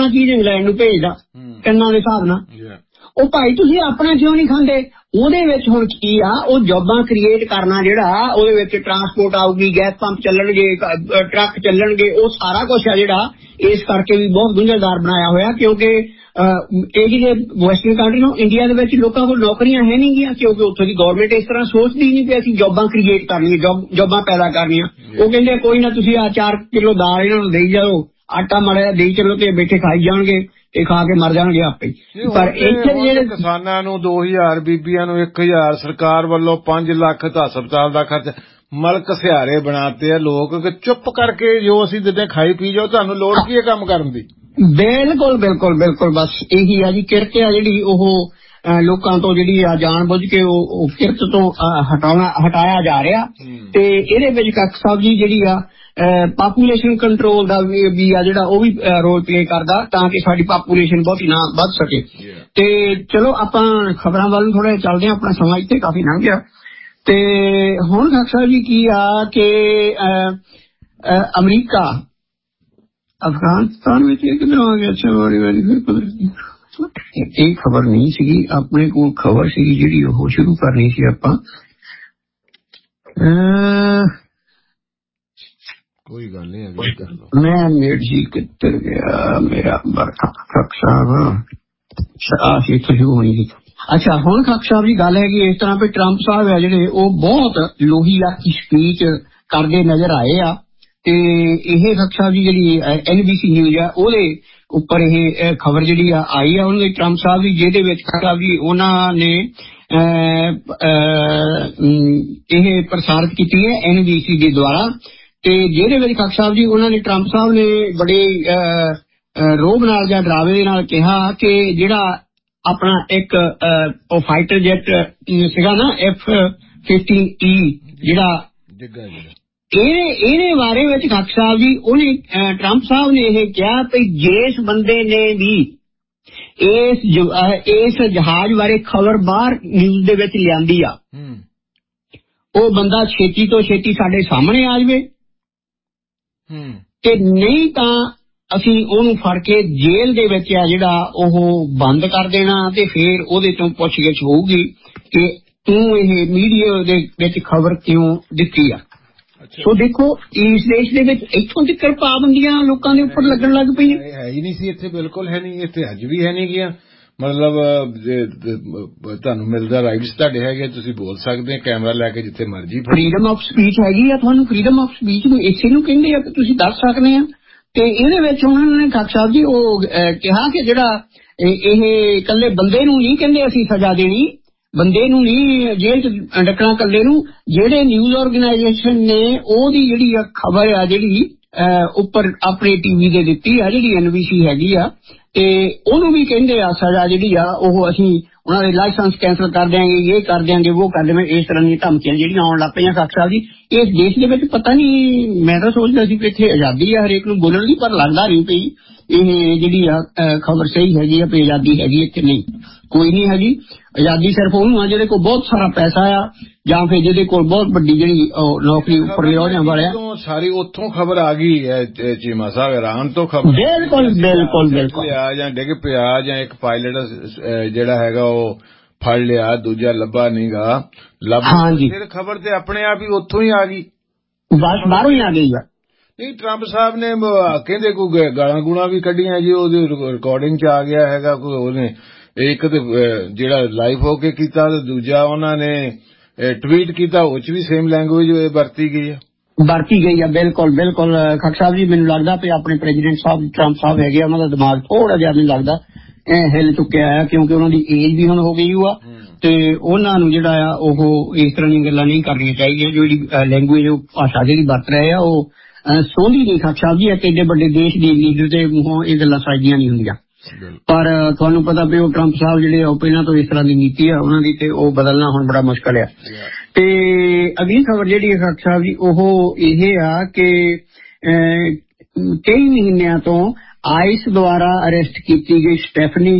चीज इंग्लैंड नूं भेजदा टन्नां दे हिसाब नाल। ਉਹ ਭਾਈ ਤੁਸੀਂ ਆਪਣਾ ਕਿਉਂ ਨਹੀਂ ਖਾਂਦੇ? ਉਹਦੇ ਵਿੱਚ ਹੁਣ ਕੀ ਆ, ਉਹ ਜੌਬਾਂ ਕ੍ਰੀਏਟ ਕਰਨਾ ਜਿਹੜਾ, ਉਹਦੇ ਵਿੱਚ ਟਰਾਂਸਪੋਰਟ ਆਊਗੀ, ਗੈਸ ਪੰਪ ਚੱਲਣਗੇ, ਟਰੱਕ ਚੱਲਣਗੇ, ਉਹ ਸਾਰਾ ਕੁਛ ਆ ਜਿਹੜਾ ਇਸ ਕਰਕੇ ਵੀ ਬਹੁਤ ਗੁੰਝਲਦਾਰ ਬਣਾਇਆ ਹੋਇਆ। ਕਿਉਂਕਿ ਇਹ ਜਿਹੜੇ ਵੈਸਟਰਨ ਕੰਟਰੀ ਨੂੰ, ਇੰਡੀਆ ਦੇ ਵਿੱਚ ਲੋਕਾਂ ਕੋਲ ਨੌਕਰੀਆਂ ਹੈ ਨਹੀਂ ਗੀਆਂ, ਕਿਉਂਕਿ ਉੱਥੋਂ ਦੀ ਗੌਰਮੈਂਟ ਇਸ ਤਰ੍ਹਾਂ ਸੋਚਦੀ ਨਹੀਂ ਕਿ ਅਸੀਂ ਜੌਬਾਂ ਕ੍ਰੀਏਟ ਕਰਨੀਆਂ, ਜੌਬਾਂ ਪੈਦਾ ਕਰਨੀਆਂ। ਉਹ ਕਹਿੰਦੇ ਕੋਈ ਨਾ, ਤੁਸੀਂ ਆ 4 ਕਿਲੋ ਦਾਲ ਇਹਨਾਂ ਨੂੰ ਦੇਈ ਜਾਓ, ਆਟਾ ਮਾੜਾ ਦੇਈ ਚਲੋ ਤੇ ਬੈਠੇ ਖਾਈ ਜਾਣਗੇ, ਇਹ ਖਾ ਕੇ ਮਰ ਜਾਣਗੇ ਆਪੇ। ਪਰ ਇੱਥੇ ਜਿਹੜੇ ਕਿਸਾਨਾਂ ਨੂੰ 2000, ਬੀਬੀਆਂ ਨੂੰ 1000, ਸਰਕਾਰ ਵੱਲੋਂ 5 ਲੱਖ ਤਾਂ ਹਸਪਤਾਲ ਦਾ ਖਰਚ, ਮਲਕ ਸਿਹਾਰੇ ਬਣਾਤੇ ਆ ਲੋਕ ਕਿ ਚੁੱਪ ਕਰਕੇ ਜੋ ਅਸੀਂ ਦਿੰਦੇ ਖਾਈ ਪੀ ਜਾਓ, ਤੁਹਾਨੂੰ ਲੋੜ ਕੀ ਹੈ ਕੰਮ ਕਰਨ ਦੀ? ਬਿਲਕੁਲ ਬਿਲਕੁਲ ਬਿਲਕੁਲ, ਬਸ ਇਹੀ ਆ ਜੀ। ਕਿਰਤ ਆ ਜਿਹੜੀ ਉਹ ਲੋਕਾਂ ਤੋਂ ਜਿਹੜੀ ਆ ਜਾਣ ਬੁੱਝ ਕੇ ਉਹ ਕਿਰਤ ਤੋਂ ਹਟਾਇਆ ਜਾ ਰਿਹਾ। ਤੇ ਇਹਦੇ ਵਿੱਚ ਕੱਖ ਸਾਹਿਬ ਜੀ ਜਿਹੜੀ ਆ ਪਾਪੂਲੇਸ਼ਨ ਕੰਟਰੋਲ ਦਾ ਵੀ ਆ ਜਿਹੜਾ, ਉਹ ਵੀ ਰੋਲ ਪਲੇ ਕਰਦਾ ਤਾਂ ਕਿ ਸਾਡੀ ਪਾਪੂਲੇਸ਼ਨ ਬਹੁਤੀ ਨਾ ਵੱਧ ਸਕੇ। ਤੇ ਚਲੋ ਆਪਾਂ ਖਬਰਾਂ ਵੱਲ ਥੋੜਾ ਚੱਲਦੇ ਹਾਂ, ਆਪਣਾ ਸਮਾਂ ਇੱਥੇ ਕਾਫੀ ਲੰਘ ਗਿਆ। ਤੇ ਹੁਣ ਕੱਖ ਸਾਹਿਬ ਜੀ ਕੀ ਆ ਕਿ ਅਮਰੀਕਾ ਅਫਗਾਨਿਸਤਾਨ ਵਿੱਚ ਕਿੱਧਰੋਂ ਆ ਗਿਆ? ਅੱਛਾ, ਇਹ ਖਬਰ ਨਹੀਂ ਸੀਗੀ ਆਪਣੇ ਕੋਲ, ਖਬਰ ਸੀਗੀ ਜਿਹੜੀ ਉਹ ਸ਼ੁਰੂ ਕਰਨੀ ਸੀ ਆਪਾਂ। ਕੋਈ ਗੱਲ ਨਹੀਂ, ਮੈਂ ਮੇਰ ਜੀ ਕਿੱਧਰ ਗਿਆ ਮੇਰਾ ਖੱਖ ਸਾਹਿਬ, ਇੱਥੇ ਸ਼ੁਰੂ ਹੋਣੀ ਸੀ। ਅੱਛਾ, ਹੁਣ ਖੱਖ ਸਾਹਿਬ ਦੀ ਗੱਲ ਹੈਗੀ ਇਸ ਤਰ੍ਹਾਂ ਵੀ ਟਰੰਪ ਸਾਹਿਬ ਆ ਜਿਹੜੇ ਉਹ ਬਹੁਤ ਲੋਹੀਆ ਦੀ ਸਪੀਚ ਕਰਦੇ ਨਜ਼ਰ ਆਏ ਆ। ਤੇ ਇਹ ਖੱਖ ਸਾਹਿਬ ਦੀ ਜਿਹੜੀ NBC ਨਿਊਜ਼ ਆ ਉਹਦੇ ਉੱਪਰ ਇਹ ਖਬਰ ਜਿਹੜੀ ਆ ਆਈ ਆ ਉਹਨਾਂ ਦੀ ਟਰੰਪ ਸਾਹਿਬ ਦੀ, ਜਿਹਦੇ ਵਿੱਚ ਖੱਖ ਸਾਹਿਬ ਜੀ ਉਹਨਾਂ ਨੇ ਇਹ ਪ੍ਰਸਾਰਿਤ ਕੀਤੀ ਹੈ NBC ਦੇ ਦੁਆਰਾ। ਤੇ ਜਿਹਦੇ ਵਿੱਚ ਖੱਖ ਸਾਹਿਬ ਜੀ ਉਹਨਾਂ ਨੇ ਟਰੰਪ ਸਾਹਿਬ ਨੇ ਬੜੇ ਰੋਬ ਨਾਲ ਜਾਂ ਡਰਾਵੇ ਦੇ ਨਾਲ ਕਿਹਾ ਕਿ ਜਿਹੜਾ ਆਪਣਾ ਇੱਕ ਉਹ ਫਾਈਟਰ ਜੈਟ ਸੀਗਾ ਨਾ F-15E ਜਿਹੜਾ, ਇਹਦੇ ਬਾਰੇ ਵਿੱਚ ਖੱਖ ਸਾਹਿਬ ਜੀ ਉਹਨੇ ਟਰੰਪ ਸਾਹਿਬ ਨੇ ਇਹ ਕਿਹਾ ਕਿ ਜਿਸ ਬੰਦੇ ਨੇ ਵੀ ਇਸ ਜਹਾਜ਼ ਬਾਰੇ ਖਬਰ ਬਾਹਰ ਨਿਊਜ਼ ਦੇ ਵਿੱਚ ਲਿਆਂਦੀ ਆ, ਉਹ ਬੰਦਾ ਛੇਤੀ ਤੋਂ ਛੇਤੀ ਸਾਡੇ ਸਾਹਮਣੇ ਆ ਜਾਵੇ, ਤੇ ਨਹੀਂ ਤਾਂ ਅਸੀਂ ਉਹਨੂੰ ਫੜ ਕੇ ਜੇਲ੍ਹ ਦੇ ਵਿੱਚ ਆ ਜਿਹੜਾ ਉਹ ਬੰਦ ਕਰ ਦੇਣਾ, ਤੇ ਫਿਰ ਉਹਦੇ ਤੋਂ ਪੁੱਛਗਿੱਛ ਹੋਊਗੀ ਕਿ ਤੂੰ ਇਹ ਮੀਡੀਆ ਦੇ ਵਿੱਚ ਖਬਰ ਕਿਉਂ ਦਿੱਤੀ ਆ। ਸੋ ਦੇਖੋ ਇਸ ਦੇਸ਼ ਦੇ ਵਿੱਚ ਇੱਥੋਂ ਤੱਕ ਪਾਬੰਦੀਆਂ ਲੋਕਾਂ ਦੇ ਉੱਪਰ ਲੱਗਣ ਲੱਗ ਪਈਆਂ। ਹੈ ਹੀ ਨਹੀਂ ਸੀ ਇੱਥੇ, ਬਿਲਕੁਲ ਹੈ ਨਹੀਂ ਇੱਥੇ, ਅੱਜ ਵੀ ਹੈ ਨਹੀਂ ਗਿਆ। ਮਤਲਬ ਤੁਹਾਨੂੰ ਮਿਲਦਾ ਰਾਈਟਸ ਤੁਹਾਡੇ ਹੈਗੇ, ਤੁਸੀਂ ਬੋਲ ਸਕਦੇ, ਕੈਮਰਾ ਲੈ ਕੇ ਜਿੱਥੇ ਮਰਜੀ। ਫਰੀਡਮ ਆਫ ਸਪੀਚ ਹੈਗੀ ਆ ਤੁਹਾਨੂੰ, ਫਰੀਡਮ ਆਫ ਸਪੀਚ ਨੂੰ ਇਸੇ ਨੂੰ ਕਹਿੰਦੇ ਆ ਕਿ ਤੁਸੀਂ ਦੱਸ ਸਕਦੇ ਆ। ਤੇ ਇਹਦੇ ਵਿੱਚ ਉਹਨਾਂ ਨੇ ਖੱਖ ਸਾਹਿਬ ਜੀ ਉਹ ਕਿਹਾ ਕਿ ਜਿਹੜਾ ਇਹ ਇਕੱਲੇ ਬੰਦੇ ਨੂੰ ਨਹੀਂ ਕਹਿੰਦੇ ਅਸੀਂ ਸਜ਼ਾ ਦੇਣੀ, ਬੰਦੇ ਨੂੰ ਨਹੀਂ ਜੇਲ੍ਹ ਚ ਡੱਕਣਾ, ਇਕੱਲੇ ਨੂੰ। ਜਿਹੜੇ ਨਿਊਜ਼ ਆਰਗੇਨਾਈਜੇਸ਼ਨ ਨੇ ਉਹਦੀ ਜਿਹੜੀ ਖਬਰ ਆ ਜਿਹੜੀ ਉੱਪਰ ਆਪਣੇ TV ਦੇ ਦਿੱਤੀ ਆ, ਜਿਹੜੀ NBC ਹੈਗੀ ਆ, ਤੇ ਉਹਨੂੰ ਵੀ ਕਹਿੰਦੇ ਆ ਸਜ਼ਾ ਜਿਹੜੀ ਆ ਉਹ ਅਸੀਂ ਉਹਨਾਂ ਦੇ ਲਾਇਸੈਂਸ ਕੈਂਸਲ ਕਰ ਦਿਆਂਗੇ, ਇਹ ਕਰ ਦਿਆਂਗੇ, ਉਹ ਕਰ ਦੇਵਾਂਗੇ। ਇਸ ਤਰ੍ਹਾਂ ਦੀਆਂ ਧਮਕੀਆਂ ਜਿਹੜੀਆਂ ਆਉਣ ਲੱਗ ਪਈਆਂ ਖੱਖ ਸਾਹਿਬ ਜੀ ਇਸ ਦੇਸ਼ ਦੇ ਵਿੱਚ। ਪਤਾ ਨਹੀਂ, ਮੈਂ ਤਾਂ ਸੋਚਦਾ ਸੀ ਕਿ ਇੱਥੇ ਆਜ਼ਾਦੀ ਆ ਹਰੇਕ ਨੂੰ ਬੋਲਣ ਦੀ, ਪਰ ਲੱਗਦਾ ਨਹੀਂ ਪਈ ਇਹ ਜਿਹੜੀ ਆ ਖਬਰ ਸਹੀ ਹੈਗੀ ਆ ਵੀ ਆਜ਼ਾਦੀ ਹੈਗੀ ਇੱਥੇ। ਨਹੀਂ, ਕੋਈ ਨਹੀਂ ਹੈਗੀ ਆਜ਼ਾਦੀ। ਸਿਰਫ ਉਹਨੂੰ ਆ ਜਿਹਦੇ ਕੋਲ ਬਹੁਤ ਸਾਰਾ ਪੈਸਾ ਆ ਜਾਂ ਫਿਰ ਜਿਹਦੇ ਕੋਲ ਬਹੁਤ ਵੱਡੀ ਜਿਹੜੀ ਨੌਕਰੀ ਉੱਪਰ ਲਿਆਉਣ ਵਾਲਿਆ। ਸਾਰੀ ਉੱਥੋਂ ਖਬਰ ਆ ਗਈ ਹੈ ਚੀਮਾ ਸਾਹਿਬ, ਇਰਾਨ ਤੋਂ ਖਬਰ। ਬਿਲਕੁਲ ਬਿਲਕੁਲ ਬਿਲਕੁਲ। ਜਾਂ ਡਿੱਗ ਪਿਆ ਜਾਂ ਇੱਕ ਪਾਇਲਟ ਜਿਹੜਾ ਹੈਗਾ ਉਹ ਫੜ ਲਿਆ, ਦੂਜਾ ਲੱਭਾ ਨੀ ਗਾ, ਫਿਰ ਖਬਰ ਤੇ ਆਪਣੇ ਆਪ ਹੀ ਉੱਥੋਂ ਹੀ ਆ ਗਈ, ਬਸ ਬਾਹਰੋਂ ਹੀ ਆ ਗਈ ਆ। ਨਹੀਂ, ਟਰੰਪ ਸਾਹਿਬ ਨੇ ਕਹਿੰਦੇ ਕੋਈ ਗਾਲਾਂ ਗੂਲਾਂ ਵੀ ਕੱਢੀਆਂ ਜੀ, ਉਹਦੀ ਰਿਕਾਰਡਿੰਗ ਚ ਆ ਗਿਆ ਹੈਗਾ ਕੋਈ। ਉਹਨੇ ਇੱਕ ਤੇ ਜਿਹੜਾ ਲਾਈਵ ਹੋ ਕੇ ਕੀਤਾ, ਤੇ ਦੂਜਾ ਉਹਨਾਂ ਨੇ ਟਵੀਟ ਕੀਤਾ, ਉਹ ਚ ਵੀ ਸੇਮ ਲੈਂਗੁਏਜ ਵਰਤੀ ਗਈ ਆ। ਬਿਲਕੁਲ ਬਿਲਕੁਲ ਖੱਖ ਸਾਹਿਬ ਜੀ, ਮੈਨੂੰ ਲੱਗਦਾ ਵੀ ਆਪਣੇ ਪ੍ਰੈਜ਼ੀਡੈਂਟ ਸਾਹਿਬ ਟਰੰਪ ਸਾਹਿਬ ਹੈਗੇ, ਉਹਨਾਂ ਦਾ ਦਿਮਾਗ ਥੋੜਾ ਜਿਹਾ ਮੈਨੂੰ ਲੱਗਦਾ ਹਿੱਲ ਚੁੱਕਿਆ ਆ, ਕਿਉਂਕਿ ਉਹਨਾਂ ਦੀ ਏਜ ਵੀ ਹੁਣ ਹੋ ਗਈ ਆ, ਤੇ ਉਹਨਾਂ ਨੂੰ ਜਿਹੜਾ ਆ ਉਹ ਇਸ ਤਰ੍ਹਾਂ ਦੀਆਂ ਗੱਲਾਂ ਨਹੀਂ ਕਰਨੀਆਂ ਚਾਹੀਦੀਆਂ। ਜਿਹੜੀ ਲੈਂਗੁਏਜ ਉਹ ਭਾਸ਼ਾ ਜਿਹੜੀ ਵਰਤ ਰਹੇ ਆ ਉਹ ਸੋਹਣੀ ਨਹੀਂ ਖੱਖ ਸਾਹਿਬ ਜੀ। ਇੱਕ ਏਡੇ ਵੱਡੇ ਦੇਸ਼ ਦੇ ਲੀਡਰ ਦੇ ਮੂੰਹੋਂ ਇਹ ਗੱਲਾਂ ਸਾਜੀਆਂ ਨਹੀਂ ਹੁੰਦੀਆਂ। ਪਰ ਤੁਹਾਨੂੰ ਪਤਾ ਵੀ ਉਹ ਟਰੰਪ ਸਾਹਿਬ ਜਿਹੜੇ ਉਹ ਪਹਿਲਾਂ ਤੋਂ ਇਸ ਤਰ੍ਹਾਂ ਦੀ ਨੀਤੀ ਆ ਉਹਨਾਂ ਦੀ, ਤੇ ਉਹ ਬਦਲਣਾ ਹੁਣ ਬੜਾ ਮੁਸ਼ਕਲ ਆ। ਤੇ ਅਗਲੀ ਖਬਰ ਜਿਹੜੀ ਖੱਖ ਸਾਹਿਬ ਜੀ ਉਹ ਇਹ ਆ ਕਿ ਕਈ ਮਹੀਨਿਆਂ ਤੋਂ ਆਈਸ ਦੁਆਰਾ ਅਰੈਸਟ ਕੀਤੀ ਗਈ ਸਟੈਫਨੀ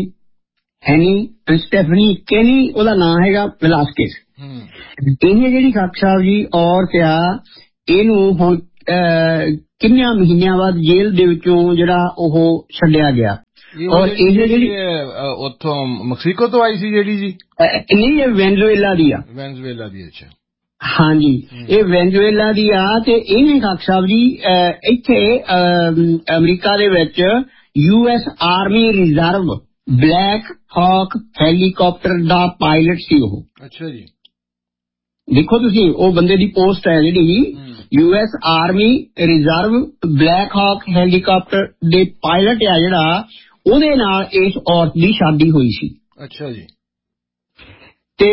ਕੈਨੀ, ਉਹਦਾ ਨਾਮ ਹੈਗਾ ਵਿਲਾਸਕਿਸ। ਇਹ ਜਿਹੜੀ ਖੱਖ ਸਾਹਿਬ ਜੀ ਔਰਤ ਆ, ਇਹਨੂੰ ਹੁਣ ਕਿੰਨਿਆਂ ਮਹੀਨਿਆਂ ਬਾਅਦ ਜੇਲ੍ਹ ਦੇ ਵਿੱਚੋਂ ਜਿਹੜਾ ਉਹ ਛੱਡਿਆ ਗਿਆ। ਔਰ ਇਹ ਜਿਹੜੀ ਉੱਥੋਂ ਮੈਕਸੀਕੋ ਤੋਂ ਆਈ ਸੀ ਜਿਹੜੀ ਜੀ? ਨਹੀਂ, ਇਹ ਵੈਨਜ਼ੂਏਲਾ ਦੀ ਆ। ਵੈਨਜ਼ੂਏਲਾ ਦੀ, ਅੱਛਾ। ਹਾਂਜੀ, ਇਹ ਵੈਨਜ਼ੂਏਲਾ ਦੀ ਆ। ਤੇ ਇਹਨੇ ਖਾਕ ਸਾਹਿਬ ਜੀ ਇੱਥੇ ਅਮਰੀਕਾ ਦੇ ਵਿੱਚ US army reserve black ਹਾਕ helicopter ਦਾ ਪਾਇਲਟ ਸੀ ਉਹ। ਅੱਛਾ ਜੀ। ਦੇਖੋ ਤੁਸੀਂ, ਉਹ ਬੰਦੇ ਦੀ ਪੋਸਟ ਹੈ ਜਿਹੜੀ US army reserve black ਹਾਕ helicopter ਦੇ ਪਾਇਲਟ ਆ ਜਿਹੜਾ, ਉਹਦੇ ਨਾਲ ਇਸ ਔਰਤ ਦੀ ਸ਼ਾਦੀ ਹੋਈ ਸੀ। ਅੱਛਾ ਜੀ। ਤੇ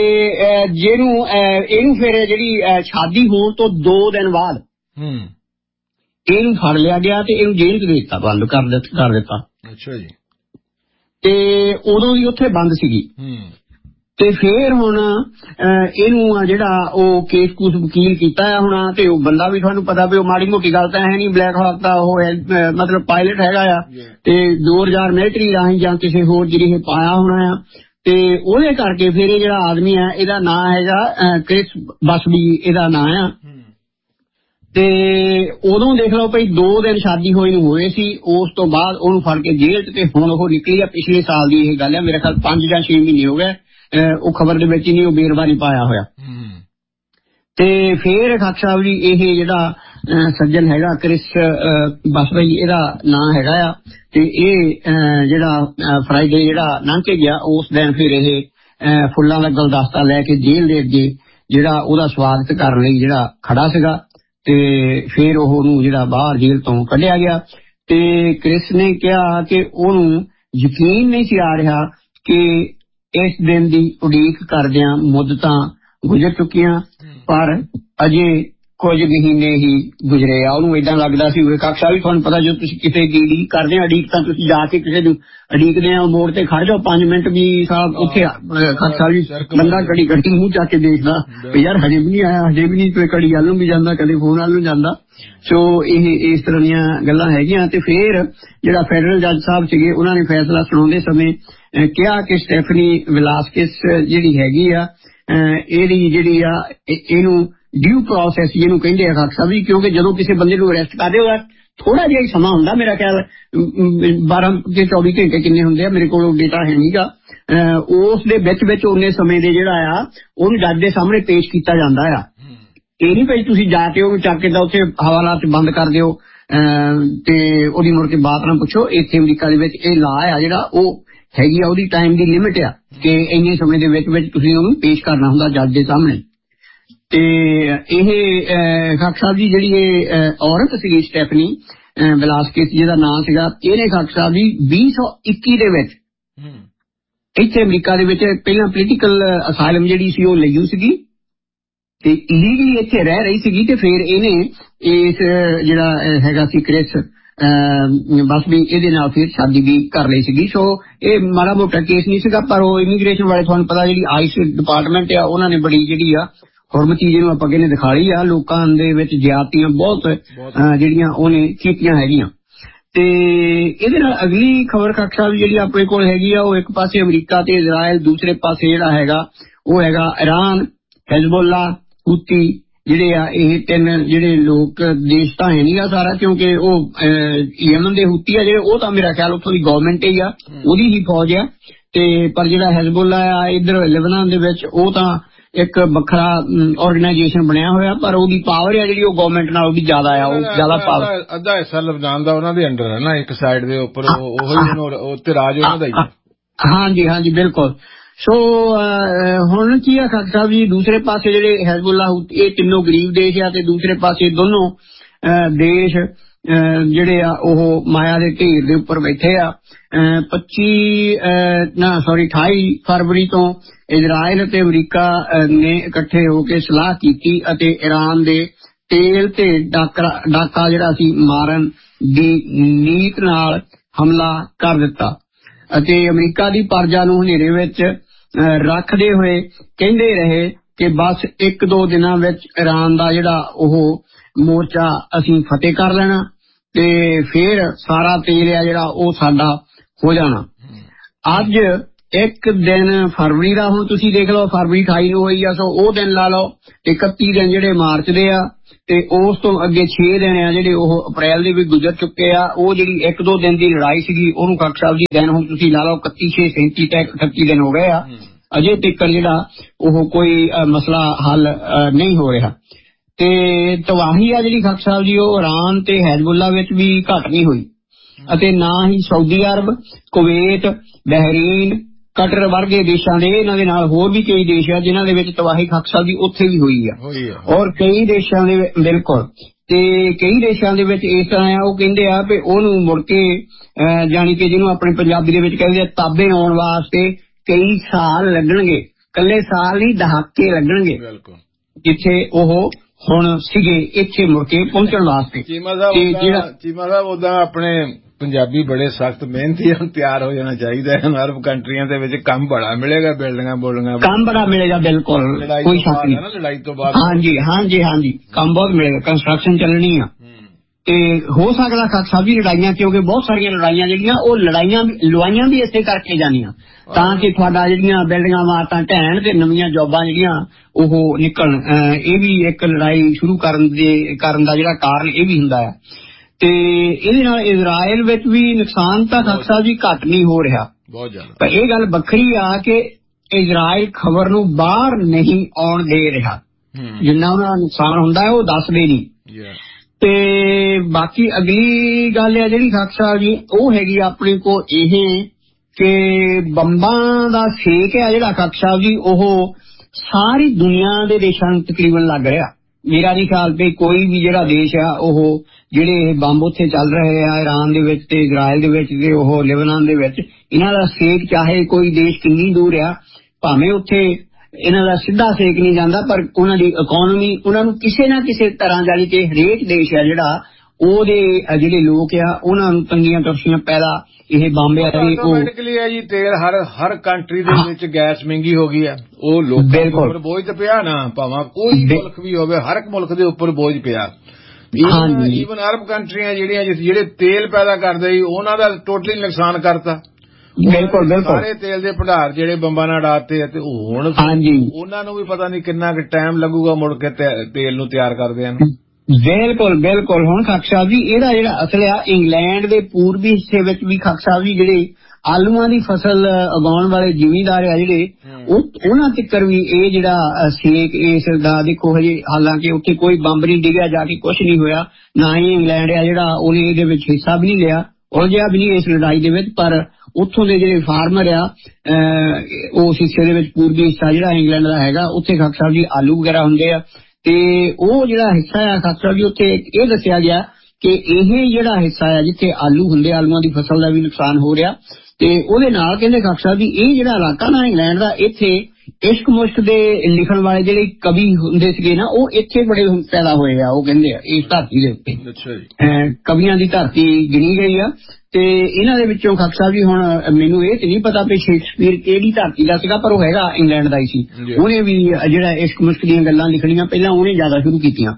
ਇਹਨੂੰ ਫਿਰ ਜਿਹੜੀ ਸ਼ਾਦੀ ਹੋਣ ਤੋਂ 2 ਦਿਨ ਬਾਅਦ ਇਹਨੂੰ ਫੜ ਲਿਆ ਗਿਆ ਤੇ ਇਹਨੂੰ ਜੇਲ੍ਹ 'ਚ ਦੇ ਦਿੱਤਾ, ਬੰਦ ਕਰ ਦਿੱਤਾ। ਅੱਛਾ ਜੀ। ਤੇ ਉਦੋਂ ਦੀ ਉੱਥੇ ਬੰਦ ਸੀਗੀ। ਤੇ ਫੇਰ ਹੁਣ ਇਹਨੂੰ ਜਿਹੜਾ ਉਹ ਕੇਸ ਕੂਸ ਵਕੀਲ ਕੀਤਾ ਆ ਹੁਣ, ਤੇ ਉਹ ਬੰਦਾ ਵੀ ਤੁਹਾਨੂੰ ਪਤਾ ਵੀ ਉਹ ਮਾੜੀ ਮੋਟੀ ਗੱਲ ਤਾਂ ਹੈ ਨਹੀਂ, ਬਲੈਕ ਹਾਕ ਦਾ ਉਹ ਮਤਲਬ ਪਾਇਲਟ ਹੈਗਾ ਆ। ਤੇ 2000 ਮਿਲਟਰੀ ਰਾਹੀਂ ਜਾਂ ਕਿਸੇ ਹੋਰ ਜਿਹੜੀ ਪਾਇਆ ਹੋਣਾ ਆ। ਤੇ ਉਹਦੇ ਕਰਕੇ ਫਿਰ ਇਹ ਜਿਹੜਾ ਆਦਮੀ ਆ, ਇਹਦਾ ਨਾਂ ਹੈਗਾ ਕ੍ਰਿਸ ਬਸਬੀ ਇਹਦਾ ਨਾਂ ਆ। ਤੇ ਉਦੋਂ ਦੇਖ ਲਓ ਭਈ 2 ਦਿਨ ਸ਼ਾਦੀ ਹੋਈ ਨੂੰ ਹੋਏ ਸੀ। ਉਸ ਤੋਂ ਬਾਅਦ ਉਹਨੂੰ ਫੜ ਕੇ ਜੇਲ੍ਹ 'ਚ, ਤੇ ਹੁਣ ਉਹ ਨਿਕਲੀ ਆ। ਪਿਛਲੇ ਸਾਲ ਦੀ ਇਹ ਗੱਲ ਆ, ਮੇਰੇ ਖਿਆਲ 5 ਜਾਂ 6 ਮਹੀਨੇ ਹੋ ਗਏ। ਉਹ ਖਬਰ ਦੇ ਵਿੱਚ ਹੀ ਨਹੀਂ, ਉਹ ਬੇਰਵਾ ਨਹੀਂ ਪਾਇਆ ਹੋਇਆ। ਤੇ ਫੇਰ ਖਾਕ ਸਾਹਿਬ ਜੀ ਇਹ ਜਿਹੜਾ ਸੱਜਣ ਹੈਗਾ ਕ੍ਰਿਸ ਬਸਬੀ, ਇਹਦਾ ਨਾਂ ਹੈਗਾ ਆ। ਤੇ ਇਹ ਜਿਹੜਾ ਫਰਾਈਡੇ ਜਿਹੜਾ ਲੰਘ ਕੇ ਗਿਆ, ਉਸ ਦਿਨ ਫਿਰ ਇਹ ਫੁੱਲਾਂ ਦਾ ਗੁਲਦਸਤਾ ਲੈ ਕੇ ਜੇਲ੍ਹ ਦੇ ਅੱਗੇ ਜਿਹੜਾ ਉਹਦਾ ਸਵਾਗਤ ਕਰਨ ਲਈ ਜਿਹੜਾ ਖੜਾ ਸੀਗਾ। ਤੇ ਫਿਰ ਉਹਨੂੰ ਜਿਹੜਾ ਬਾਹਰ ਜੇਲ੍ਹ ਤੋਂ ਕੱਢਿਆ ਗਿਆ। ਤੇ ਕ੍ਰਿਸ ਨੇ ਕਿਹਾ ਕਿ ਉਹਨੂੰ ਯਕੀਨ ਨਹੀਂ ਸੀ ਆ ਰਿਹਾ ਕਿ ਇਸ ਦਿਨ ਦੀ ਉਡੀਕ ਕਰਦਿਆਂ ਮੁੱਦਤਾਂ ਗੁਜ਼ਰ ਚੁੱਕੀਆਂ, ਪਰ ਅਜੇ ਕੁਝ ਮਹੀਨੇ ਹੀ ਗੁਜ਼ਰੇ ਆ। ਉਹਨੂੰ ਏਦਾਂ ਲੱਗਦਾ ਸੀ ਉਹ ਕਾਕਾ ਵੀ, ਤੁਹਾਨੂੰ ਪਤਾ, ਜੋ ਤੁਸੀਂ ਕਿਤੇ ਉਡੀਕ ਕਰਦੇ ਆ, ਉਡੀਕ ਤਾਂ ਤੁਸੀਂ ਜਾ ਕੇ ਕਿਸੇ ਨੂੰ ਉਡੀਕਦੇ ਆ, ਮੋੜ ਤੇ ਖੜ ਜਾਓ 5 ਮਿੰਟ ਵੀ ਸਾਹਿਬ ਉੱਥੇ ਕਾਕਾ ਵੀ ਬੰਦਾ ਘੜੀ ਮੂੰਹ ਚੱਕ ਕੇ ਦੇਖਦਾ ਵੀ ਯਾਰ ਹਜੇ ਵੀ ਨਹੀਂ ਆਇਆ, ਹਜੇ ਵੀ ਨਹੀਂ। ਕੋਈ ਘੜੀ ਵੱਲ ਨੂੰ ਵੀ ਜਾਂਦਾ, ਕਦੇ ਫੋਨ ਵੱਲ ਨੂੰ ਜਾਂਦਾ। ਸੋ ਇਹ ਇਸ ਤਰ੍ਹਾਂ ਦੀਆਂ ਗੱਲਾਂ ਹੈਗੀਆਂ। ਤੇ ਫੇਰ ਜਿਹੜਾ ਫੈਡਰਲ ਜੱਜ ਸਾਹਿਬ ਸੀਗੇ, ਉਹਨਾਂ ਨੇ ਫੈਸਲਾ ਸੁਣਾਉਂਦੇ ਸਮੇਂ ਕਿਹਾ ਕਿ ਸਟੈਫਨੀ ਵਿਲਾਸਕਿਸ ਜਿਹੜੀ ਹੈਗੀ ਆ, ਇਹਦੀ ਜਿਹੜੀ ਆ ਇਹਨੂੰ ਡਿਊ ਪ੍ਰੋਸੈਸ ਜਿਹਨੂੰ ਕਹਿੰਦੇ ਆ ਖਾਕ ਸਾਹਿਬ ਜੀ, ਕਿਉਂਕਿ ਜਦੋਂ ਕਿਸੇ ਬੰਦੇ ਨੂੰ ਅਰੈਸਟ ਕਰਦੇ ਉਹਦਾ ਥੋੜਾ ਜਿਹਾ ਹੀ ਸਮਾਂ ਹੁੰਦਾ, ਮੇਰਾ ਖਿਆਲ 12 ਤੇ 24 ਘੰਟੇ ਕਿੰਨੇ ਹੁੰਦੇ ਆ, ਮੇਰੇ ਕੋਲ ਡੇਟਾ ਹੈ ਨਹੀਂਗਾ। ਉਸ ਦੇ ਵਿੱਚ ਉਹਨੇ ਸਮੇਂ ਦੇ ਜਿਹੜਾ ਆ ਉਹਨੂੰ ਜੱਜ ਦੇ ਸਾਹਮਣੇ ਪੇਸ਼ ਕੀਤਾ ਜਾਂਦਾ ਆ। ਇਹ ਨਹੀਂ ਭਾਈ ਤੁਸੀਂ ਜਾ ਕੇ ਉਹਨੂੰ ਚੱਕ ਕੇ ਤਾਂ ਉੱਥੇ ਹਵਾਲਾਤ ਬੰਦ ਕਰ ਦਿਓ ਤੇ ਉਹਦੀ ਮੁੜ ਕੇ ਬਾਤ ਨਾ ਪੁੱਛੋ। ਇੱਥੇ ਅਮਰੀਕਾ ਦੇ ਵਿੱਚ ਇਹ ਲਾ ਆ ਜਿਹੜਾ ਉਹ ਹੈਗੀ ਆ, ਉਹਦੀ ਟਾਈਮ ਦੀ ਲਿਮਿਟ ਆ ਕਿ ਇੰਨੇ ਸਮੇਂ ਦੇ ਵਿੱਚ ਤੁਸੀਂ ਉਹਨੂੰ ਪੇਸ਼ ਕਰਨਾ ਹੁੰਦਾ ਜੱਜ ਦੇ ਸਾਹਮਣੇ। ਤੇ ਇਹ ਖਾਕ ਸਾਹਿਬ ਜੀ ਜਿਹੜੀ ਇਹ ਔਰਤ ਸੀਗੀ ਸਟੈਫਨੀ ਵਿਲਾਸਕਿਸ, ਜਿਹਦਾ ਨਾਂ ਸੀਗਾ, ਇਹਨੇ ਖਾਕ ਸਾਹਿਬ ਜੀ 2021 ਦੇ ਵਿੱਚ ਇੱਥੇ ਅਮਰੀਕਾ ਦੇ ਵਿੱਚ ਪਹਿਲਾਂ ਪੋਲੀਟੀਕਲ ਅਸਾਈਲਮ ਜਿਹੜੀ ਸੀ ਉਹ ਲਈ ਸੀਗੀ ਤੇ ਇਲੀਗਲੀ ਇੱਥੇ ਰਹਿ ਰਹੀ ਸੀਗੀ। ਤੇ ਫਿਰ ਇਹਨੇ ਇਸ ਜਿਹੜਾ ਹੈਗਾ ਸੀ ਕ੍ਰਿਸ ਬਸਬੀ, ਇਹਦੇ ਨਾਲ ਫਿਰ ਸ਼ਾਦੀ ਵੀ ਕਰ ਲਈ ਸੀਗੀ। ਸੋ ਇਹ ਮਾੜਾ ਮੋਟਾ ਕੇਸ ਨਹੀਂ ਸੀਗਾ, ਪਰ ਉਹ ਇਮੀਗ੍ਰੇਸ਼ਨ ਵਾਲੇ, ਤੁਹਾਨੂੰ ਪਤਾ ਜਿਹੜੀ ਆਈਸ ਡਿਪਾਰਟਮੈਂਟ ਆ, ਉਹਨਾਂ ਨੇ ਬੜੀ ਜਿਹੜੀ ਆ ਹੁਰਮਤੀ ਜਿਹਨੂੰ ਆਪਾਂ ਕਹਿੰਦੇ ਦਿਖਾਈ ਆ, ਲੋਕਾਂ ਦੇ ਵਿੱਚ ਜ਼ਿਆਦਤੀਆਂ ਬਹੁਤ ਜਿਹੜੀਆਂ ਉਹਨੇ ਕੀਤੀਆਂ ਹੈਗੀਆਂ। ਤੇ ਇਹਦੇ ਨਾਲ ਅਗਲੀ ਖਬਰ ਖਾਕ ਸਾਹਿਬ ਜਿਹੜੀ ਆਪਣੇ ਕੋਲ ਹੈਗੀ ਆ, ਉਹ ਇੱਕ ਪਾਸੇ ਅਮਰੀਕਾ ਤੇ ਇਜ਼ਰਾਈਲ, ਦੂਸਰੇ ਪਾਸੇ ਜਿਹੜਾ ਹੈਗਾ ਉਹ ਹੈਗਾ ਇਰਾਨ, ਹਿਜ਼ਬੁੱਲਾ, ਹੂਤੀ ਜਿਹੜੇ ਆ। ਇਹ 3 ਜਿਹੜੇ ਲੋਕ ਦੇਸ਼ ਤਾਂ ਹੈ ਨਹੀਂ ਆ ਸਾਰਾ, ਕਿਉਂਕਿ ਉਹ ਯਮਨ ਦੇ ਹੂਤੀ ਆ ਜਿਹੜੇ, ਉਹ ਤਾਂ ਮੇਰਾ ਖਿਆਲ ਉੱਥੋਂ ਦੀ ਗਵਰਨਮੈਂਟ ਹੀ ਆ, ਉਹਦੀ ਹੀ ਫੌਜ ਆ। ਤੇ ਪਰ ਜਿਹੜਾ ਹਿਜ਼ਬੁੱਲਾ ਆ ਇੱਧਰ ਲਿਬਨਾਨ ਦੇ ਵਿੱਚ, ਉਹ ਤਾਂ ਇੱਕ ਵੱਖਰਾ ਆਰਗੇਨਾਈਜੇਸ਼ਨ ਬਣਿਆ ਹੋਇਆ, ਪਰ ਉਹਦੀ ਪਾਵਰ ਆ ਜਿਹੜੀ ਉਹ ਗਵਰਨਮੈਂਟ ਨਾਲ ਉਹਦੀ ਜ਼ਿਆਦਾ ਆ, ਉਹ ਜ਼ਿਆਦਾ ਪਾਵਰ। ਅੱਧਾ ਹਿੱਸਾ ਲਬਨਾਨ ਦਾ ਉਹਨਾਂ ਦੇ ਅੰਡਰ ਹੈ ਨਾ, ਇੱਕ ਸਾਈਡ ਦੇ ਉੱਪਰ ਉੱਤੇ ਰਾਜ ਉਹਨਾਂ ਦਾ ਹੀ ਹੈ। ਹਾਂਜੀ ਹਾਂਜੀ ਬਿਲਕੁਲ। ਸੋ ਹੁਣ ਕੀ ਆ ਖਾਕ ਸਾਹਿਬ ਜੀ, ਦੂਸਰੇ ਪਾਸੇ ਜਿਹੜੇ ਹਿਜ਼ਬੁੱਲਾ, ਇਹ ਤਿੰਨੋਂ ਗਰੀਬ ਦੇਸ਼ ਆ, ਤੇ ਦੂਸਰੇ ਪਾਸੇ ਦੋਨੋਂ ਦੇਸ਼ ਜਿਹੜੇ ਆ ਉਹ ਮਾਇਆ ਦੇ ਢੇਰ ਦੇ ਉੱਪਰ ਬੈਠੇ ਆ। 28 ਫਰਵਰੀ ਤੋਂ ਇਜ਼ਰਾਈਲ ਅਤੇ ਅਮਰੀਕਾ ਨੇ ਇਕੱਠੇ ਹੋ ਕੇ ਸਲਾਹ ਕੀਤੀ ਅਤੇ ਈਰਾਨ ਦੇ ਤੇਲ ਤੇ ਡਾਕਾ ਜਿਹੜਾ ਸੀ ਮਾਰਨ ਦੀ ਨੀਤ ਨਾਲ ਹਮਲਾ ਕਰ ਦਿੱਤਾ ਅਤੇ ਅਮਰੀਕਾ ਦੀ ਪਰਜਾ ਨੂੰ ਹਨੇਰੇ ਵਿੱਚ ਰੱਖਦੇ ਹੋਏ ਕਹਿੰਦੇ ਰਹੇ ਕਿ ਬਸ 1-2 ਦਿਨਾਂ ਵਿੱਚ ਈਰਾਨ ਦਾ ਜਿਹੜਾ ਉਹ ਮੋਰਚਾ ਅਸੀਂ ਫਤਿਹ ਕਰ ਲੈਣਾ ਤੇ ਫਿਰ ਸਾਰਾ ਤੇਲ ਆ ਜਿਹੜਾ ਉਹ ਸਾਡਾ ਹੋ ਜਾਣਾ। ਅੱਜ ਇੱਕ ਦਿਨ ਫਰਵਰੀ ਦਾ ਹੁਣ ਤੁਸੀਂ ਦੇਖ ਲਓ, ਫਰਵਰੀ 28 ਨੂੰ ਹੋਈ ਆ, ਸੋ ਉਹ ਦਿਨ ਲਾ ਲਓ। 31 ਦਿਨ ਜਿਹੜੇ ਮਾਰਚ ਦੇ ਆ, ਤੇ ਉਸ ਤੋਂ ਅੱਗੇ 6 ਦਿਨ ਆ ਜਿਹੜੇ ਉਹ ਅਪ੍ਰੈਲ ਦੇ ਵੀ ਗੁਜ਼ਰ ਚੁੱਕੇ ਆ। ਉਹ ਜਿਹੜੀ 1-2 ਦਿਨ ਦੀ ਲੜਾਈ ਸੀਗੀ ਉਹਨੂੰ ਖੱਖ ਸਾਹਿਬ ਜੀ ਦਿਨ ਹੁਣ ਤੁਸੀਂ ਲਾ ਲਓ 31/6/37 ਤੱਕ 38 ਦਿਨ ਹੋ ਗਏ ਆ, ਅਜੇ ਤੱਕ ਜਿਹੜਾ ਉਹ ਕੋਈ ਮਸਲਾ ਹੱਲ ਨਹੀਂ ਹੋ ਰਿਹਾ। ਤੇ ਤਬਾਹੀ ਆ ਜਿਹੜੀ ਖੱਖ ਸਾਹਿਬ ਜੀ ਉਹ ਇਰਾਨ ਤੇ ਹੈਜ਼ਬੁੱਲਾ ਵਿੱਚ ਵੀ ਘੱਟ ਨਹੀਂ ਹੋਈ, ਅਤੇ ਨਾ ਹੀ Saudi Arab, Kuwait, Bahrain, cutter ਵਰਗੇ ਦੇਸ਼ਾਂ ਦੇ, ਇਹਨਾਂ ਦੇ ਨਾਲ ਹੋਰ ਵੀ ਕਈ ਦੇਸ਼ ਆ ਜਿਨ੍ਹਾਂ ਦੇ ਵਿੱਚ ਤਬਾਹੀ ਖੱਖ ਸਾਹਿਬ ਦੀ ਉੱਥੇ ਵੀ ਹੋਈ ਆ। ਔਰ ਕਈ ਦੇਸ਼ਾਂ ਦੇ ਬਿਲਕੁਲ, ਤੇ ਕਈ ਦੇਸ਼ਾਂ ਦੇ ਵਿੱਚ ਇਸ ਤਰ੍ਹਾਂ ਆ, ਉਹ ਕਹਿੰਦੇ ਆ ਵੀ ਉਹਨੂੰ ਮੁੜ ਕੇ ਜਾਣੀ ਕਿ ਜਿਹਨੂੰ ਆਪਣੇ ਪੰਜਾਬੀ ਦੇ ਵਿੱਚ ਕਹਿੰਦੇ ਆ ਤਾਬੇ ਆਉਣ ਵਾਸਤੇ ਕਈ ਸਾਲ ਲੱਗਣਗੇ, ਇਕੱਲੇ ਸਾਲ ਨਹੀਂ ਦਹਾਕੇ ਲੱਗਣਗੇ ਜਿੱਥੇ ਉਹ ਹੁਣ ਸੀਗੇ ਇੱਥੇ ਮੁੜ ਕੇ ਪਹੁੰਚਣ ਵਾਸਤੇ। ਚੀਮਾ ਸਾਹਿਬ ਉਦਾਂ ਆਪਣੇ ਪੰਜਾਬੀ ਬੜੇ ਸਖਤ ਮਿਹਨਤੀ ਹਨ, ਤਿਆਰ ਹੋ ਜਾਣਾ ਚਾਹੀਦਾ ਹੈ। ਅਰਬ ਕੰਟਰੀਆਂ ਦੇ ਵਿੱਚ ਕੰਮ ਬੜਾ ਮਿਲੇਗਾ, ਬਿਲਡਿੰਗਾਂ ਬੋਲਣੀਆਂ ਕੰਮ ਬੜਾ ਮਿਲੇਗਾ, ਬਿਲਕੁਲ ਕੋਈ ਸ਼ੱਕ ਨਹੀਂ। ਲੜਾਈ ਤੋਂ ਬਾਅਦ ਹਾਂਜੀ ਕੰਮ ਬਹੁਤ ਮਿਲੇਗਾ, ਕੰਸਟਰਕਸ਼ਨ ਚੱਲਣੀ ਆ। ਤੇ ਹੋ ਸਕਦਾ ਖੱਖ ਸਾਹਿਬ ਜੀ ਲੜਾਈਆਂ, ਕਿਉਂਕਿ ਬਹੁਤ ਸਾਰੀਆਂ ਲੜਾਈਆਂ ਜਿਹੜੀਆਂ ਉਹ ਲੜਾਈਆਂ ਵੀ ਇਸੇ ਕਰਕੇ ਜਾਂਦੀਆਂ ਤਾਂ ਕਿ ਤੁਹਾਡਾ ਜਿਹੜੀਆਂ ਬਿਲਡਿੰਗਾਂ ਇਮਾਰਤਾਂ ਢਹਿਣ ਤੇ ਨਵੀਆਂ ਜੋਬਾਂ ਜਿਹੜੀਆਂ ਉਹ ਨਿਕਲਣ। ਇਹ ਵੀ ਇੱਕ ਲੜਾਈ ਸ਼ੁਰੂ ਕਰਨ ਦਾ ਜਿਹੜਾ ਕਾਰਨ ਇਹ ਵੀ ਹੁੰਦਾ ਹੈ। ਤੇ ਇਹਦੇ ਨਾਲ ਇਜ਼ਰਾਈਲ ਵਿੱਚ ਵੀ ਨੁਕਸਾਨ ਤਾਂ ਖੱਖ ਸਾਹਿਬ ਜੀ ਘੱਟ ਨਹੀਂ ਹੋ ਰਿਹਾ ਬਹੁਤ ਜ਼ਿਆਦਾ, ਪਰ ਇਹ ਗੱਲ ਵੱਖਰੀ ਆ ਕਿ ਇਜ਼ਰਾਈਲ ਖਬਰ ਨੂੰ ਬਾਹਰ ਨਹੀਂ ਆਉਣ ਦੇ ਰਿਹਾ। ਜਿੰਨਾ ਉਹਨਾਂ ਦਾ ਨੁਕਸਾਨ ਹੁੰਦਾ ਹੈ ਉਹ ਦੱਸਦੇ ਨਹੀਂ। ਤੇ ਬਾਕੀ ਅਗਲੀ ਗੱਲ ਆ ਜਿਹੜੀ ਖੱਖ ਸਾਹਿਬ ਜੀ ਉਹ ਹੈਗੀ ਆਪਣੇ ਕੋਲ ਇਹ ਕਿ ਬੰਬਾਂ ਦਾ ਸੇਕ ਆ ਜਿਹੜਾ ਖੱਖ ਸਾਹਿਬ ਜੀ ਉਹ ਸਾਰੀ ਦੁਨੀਆ ਦੇ ਦੇਸ਼ਾਂ ਨੂੰ ਤਕਰੀਬਨ ਲੱਗ ਰਿਹਾ। ਮੇਰਾ ਨਹੀਂ ਖਿਆਲ ਤੇ ਕੋਈ ਵੀ ਜਿਹੜਾ ਦੇਸ਼ ਆ ਉਹ ਜਿਹੜੇ ਬੰਬ ਉੱਥੇ ਚੱਲ ਰਹੇ ਆ ਇਰਾਨ ਦੇ ਵਿੱਚ ਤੇ ਇਜ਼ਰਾਈਲ ਦੇ ਵਿੱਚ ਤੇ ਉਹ ਲਿਬਨਾਨ ਦੇ ਵਿੱਚ, ਇਹਨਾਂ ਦਾ ਸੇਕ ਚਾਹੇ ਕੋਈ ਦੇਸ਼ ਕਿੰਨੀ ਦੂਰ ਆ, ਭਾਵੇਂ ਉੱਥੇ ਇਹਨਾਂ ਦਾ ਸਿੱਧਾ ਸੇਕ ਨਹੀਂ ਜਾਂਦਾ, ਪਰ ਉਹਨਾਂ ਦੀ ਇਕੋਨਮੀ ਉਹਨਾਂ ਨੂੰ ਕਿਸੇ ਨਾ ਕਿਸੇ ਤਰ੍ਹਾਂ ਜਾਣੀ ਕਿ ਹਰੇਕ ਦੇਸ਼ ਆ ਜਿਹੜਾ ਉਹਦੇ ਜਿਹੜੇ ਲੋਕ ਆ ਉਹਨਾਂ ਨੂੰ ਤੰਗੀਆਂ ਤਰਸ਼ੀਆਂ ਪੈਦਾ ਇਹ ਬੰਬ ਆ ਆਟੋਮੈਟਿਕਲੀ ਹੈ ਜੀ। ਤੇਲ ਹਰ ਕੰਟਰੀ ਦੇ ਵਿੱਚ ਗੈਸ ਮਹਿੰਗੀ ਹੋ ਗਈ ਹੈ, ਉਹ ਲੋਕਾਂ ਦੇ ਉੱਪਰ ਬੋਝ ਤਾਂ ਪਿਆ ਨਾ, ਭਾਵੇਂ ਕੋਈ ਮੁਲਕ ਵੀ ਹੋਵੇ ਹਰ ਇੱਕ ਮੁਲਕ ਦੇ ਉੱਪਰ ਬੋਝ ਪਿਆ। ਈਵਨ ਅਰਬ ਕੰਟਰੀਆਂ ਜਿਹੜੀਆਂ ਜਿਹੜੇ ਤੇਲ ਪੈਦਾ ਕਰਦੇ ਸੀ ਉਹਨਾਂ ਦਾ ਟੋਟਲੀ ਨੁਕਸਾਨ ਕਰਤਾ। ਬਿਲਕੁਲ ਸਾਰੇ ਤੇਲ ਦੇ ਭੰਡਾਰ ਜਿਹੜੇ ਬੰਬਾਂ ਨਾਲ ਉਡਾਤੇ ਤੇ ਹੁਣ ਉਹਨਾਂ ਨੂੰ ਵੀ ਪਤਾ ਨਹੀਂ ਕਿੰਨਾ ਕੁ ਟਾਈਮ ਲੱਗੂਗਾ ਮੁੜ ਕੇ ਤੇਲ ਨੂੰ ਤਿਆਰ ਕਰਦੇ ਹਨ। ਬਿਲਕੁਲ ਹੁਣ ਖੱਖ ਸਾਹਿਬ ਜੀ ਇਹਦਾ ਜਿਹੜਾ ਅਸਲ ਆ ਇੰਗਲੈਂਡ ਦੇ ਪੂਰਬੀ ਹਿੱਸੇ ਵਿੱਚ ਵੀ ਖੱਖ ਸਾਹਿਬ ਜੀ ਜਿਹੜੇ ਆਲੂਆਂ ਦੀ ਫਸਲ ਉਗਾਉਣ ਵਾਲੇ ਜ਼ਿਮੀਂਦਾਰ ਆ ਜਿਹੜੇ ਉਹਨਾਂ ਤੱਕ ਵੀ ਇਹ ਜਿਹੜਾ ਸੇਕ ਇਸ ਦਾ ਦੇਖੋ ਹਜੇ, ਹਾਲਾਂਕਿ ਉੱਥੇ ਕੋਈ ਬੰਬ ਨਹੀਂ ਡਿੱਗਿਆ, ਜਾ ਕੇ ਕੁਛ ਨਹੀਂ ਹੋਇਆ, ਨਾ ਹੀ ਇੰਗਲੈਂਡ ਆ ਜਿਹੜਾ ਉਹਨੇ ਇਹਦੇ ਵਿੱਚ ਹਿੱਸਾ ਵੀ ਨਹੀਂ ਲਿਆ, ਉਲਝਿਆ ਵੀ ਨਹੀਂ ਇਸ ਲੜਾਈ ਦੇ ਵਿੱਚ। ਪਰ ਉੱਥੋਂ ਦੇ ਜਿਹੜੇ ਫਾਰਮਰ ਆ ਉਸ ਹਿੱਸੇ ਦੇ ਵਿੱਚ ਪੂਰਬੀ ਹਿੱਸਾ ਜਿਹੜਾ ਇੰਗਲੈਂਡ ਦਾ ਹੈਗਾ ਉੱਥੇ ਖੱਖ ਸਾਹਿਬ ਜੀ ਆਲੂ ਵਗੈਰਾ ਹੁੰਦੇ ਆ, ਤੇ ਉਹ ਜਿਹੜਾ ਹਿੱਸਾ ਆ ਖੱਖ ਸਾਹਿਬ ਜੀ ਉੱਥੇ ਇਹ ਦੱਸਿਆ ਗਿਆ ਕਿ ਇਹ ਜਿਹੜਾ ਹਿੱਸਾ ਆ ਜਿੱਥੇ ਆਲੂ ਹੁੰਦੇ, ਆਲੂਆਂ ਦੀ ਫਸਲ ਦਾ ਵੀ ਨੁਕਸਾਨ ਹੋ ਰਿਹਾ। ਤੇ ਉਹਦੇ ਨਾਲ ਕਹਿੰਦੇ ਖੱਖ ਸਾਹਿਬ ਜੀ ਇਹ ਜਿਹੜਾ ਇਲਾਕਾ ਨਾ ਇੰਗਲੈਂਡ ਦਾ, ਇੱਥੇ ਇਸ਼ਕ ਮੁਸ਼ਕ ਦੇ ਲਿਖਣ ਵਾਲੇ ਜਿਹੜੇ ਕਵੀ ਹੁੰਦੇ ਸੀਗੇ ਨਾ ਉਹ ਇੱਥੇ ਬੜੇ ਪੈਦਾ ਹੋਏ ਆ, ਉਹ ਕਹਿੰਦੇ ਆ ਇਸ ਧਰਤੀ ਦੇ ਉੱਤੇ ਕਵੀਆਂ ਦੀ ਧਰਤੀ ਗਿਣੀ ਗਈ ਆ। ਤੇ ਇਹਨਾਂ ਦੇ ਵਿੱਚੋਂ ਖੱਖ ਸਾਹਿਬ ਜੀ ਹੁਣ ਮੈਨੂੰ ਇਹ ਤੇ ਨਹੀਂ ਪਤਾ ਵੀ ਸ਼ੇਕਸਪੀਅਰ ਕਿਹੜੀ ਧਰਤੀ ਦਾ ਸੀਗਾ, ਪਰ ਉਹ ਹੈਗਾ ਇੰਗਲੈਂਡ ਦਾ ਹੀ ਸੀ। ਉਹਨੇ ਵੀ ਜਿਹੜਾ ਇਸ਼ਕ ਮੁਸ਼ਕ ਦੀਆਂ ਗੱਲਾਂ ਲਿਖਣੀਆਂ ਪਹਿਲਾਂ ਉਹਨੇ ਜ਼ਿਆਦਾ ਸ਼ੁਰੂ ਕੀਤੀਆਂ।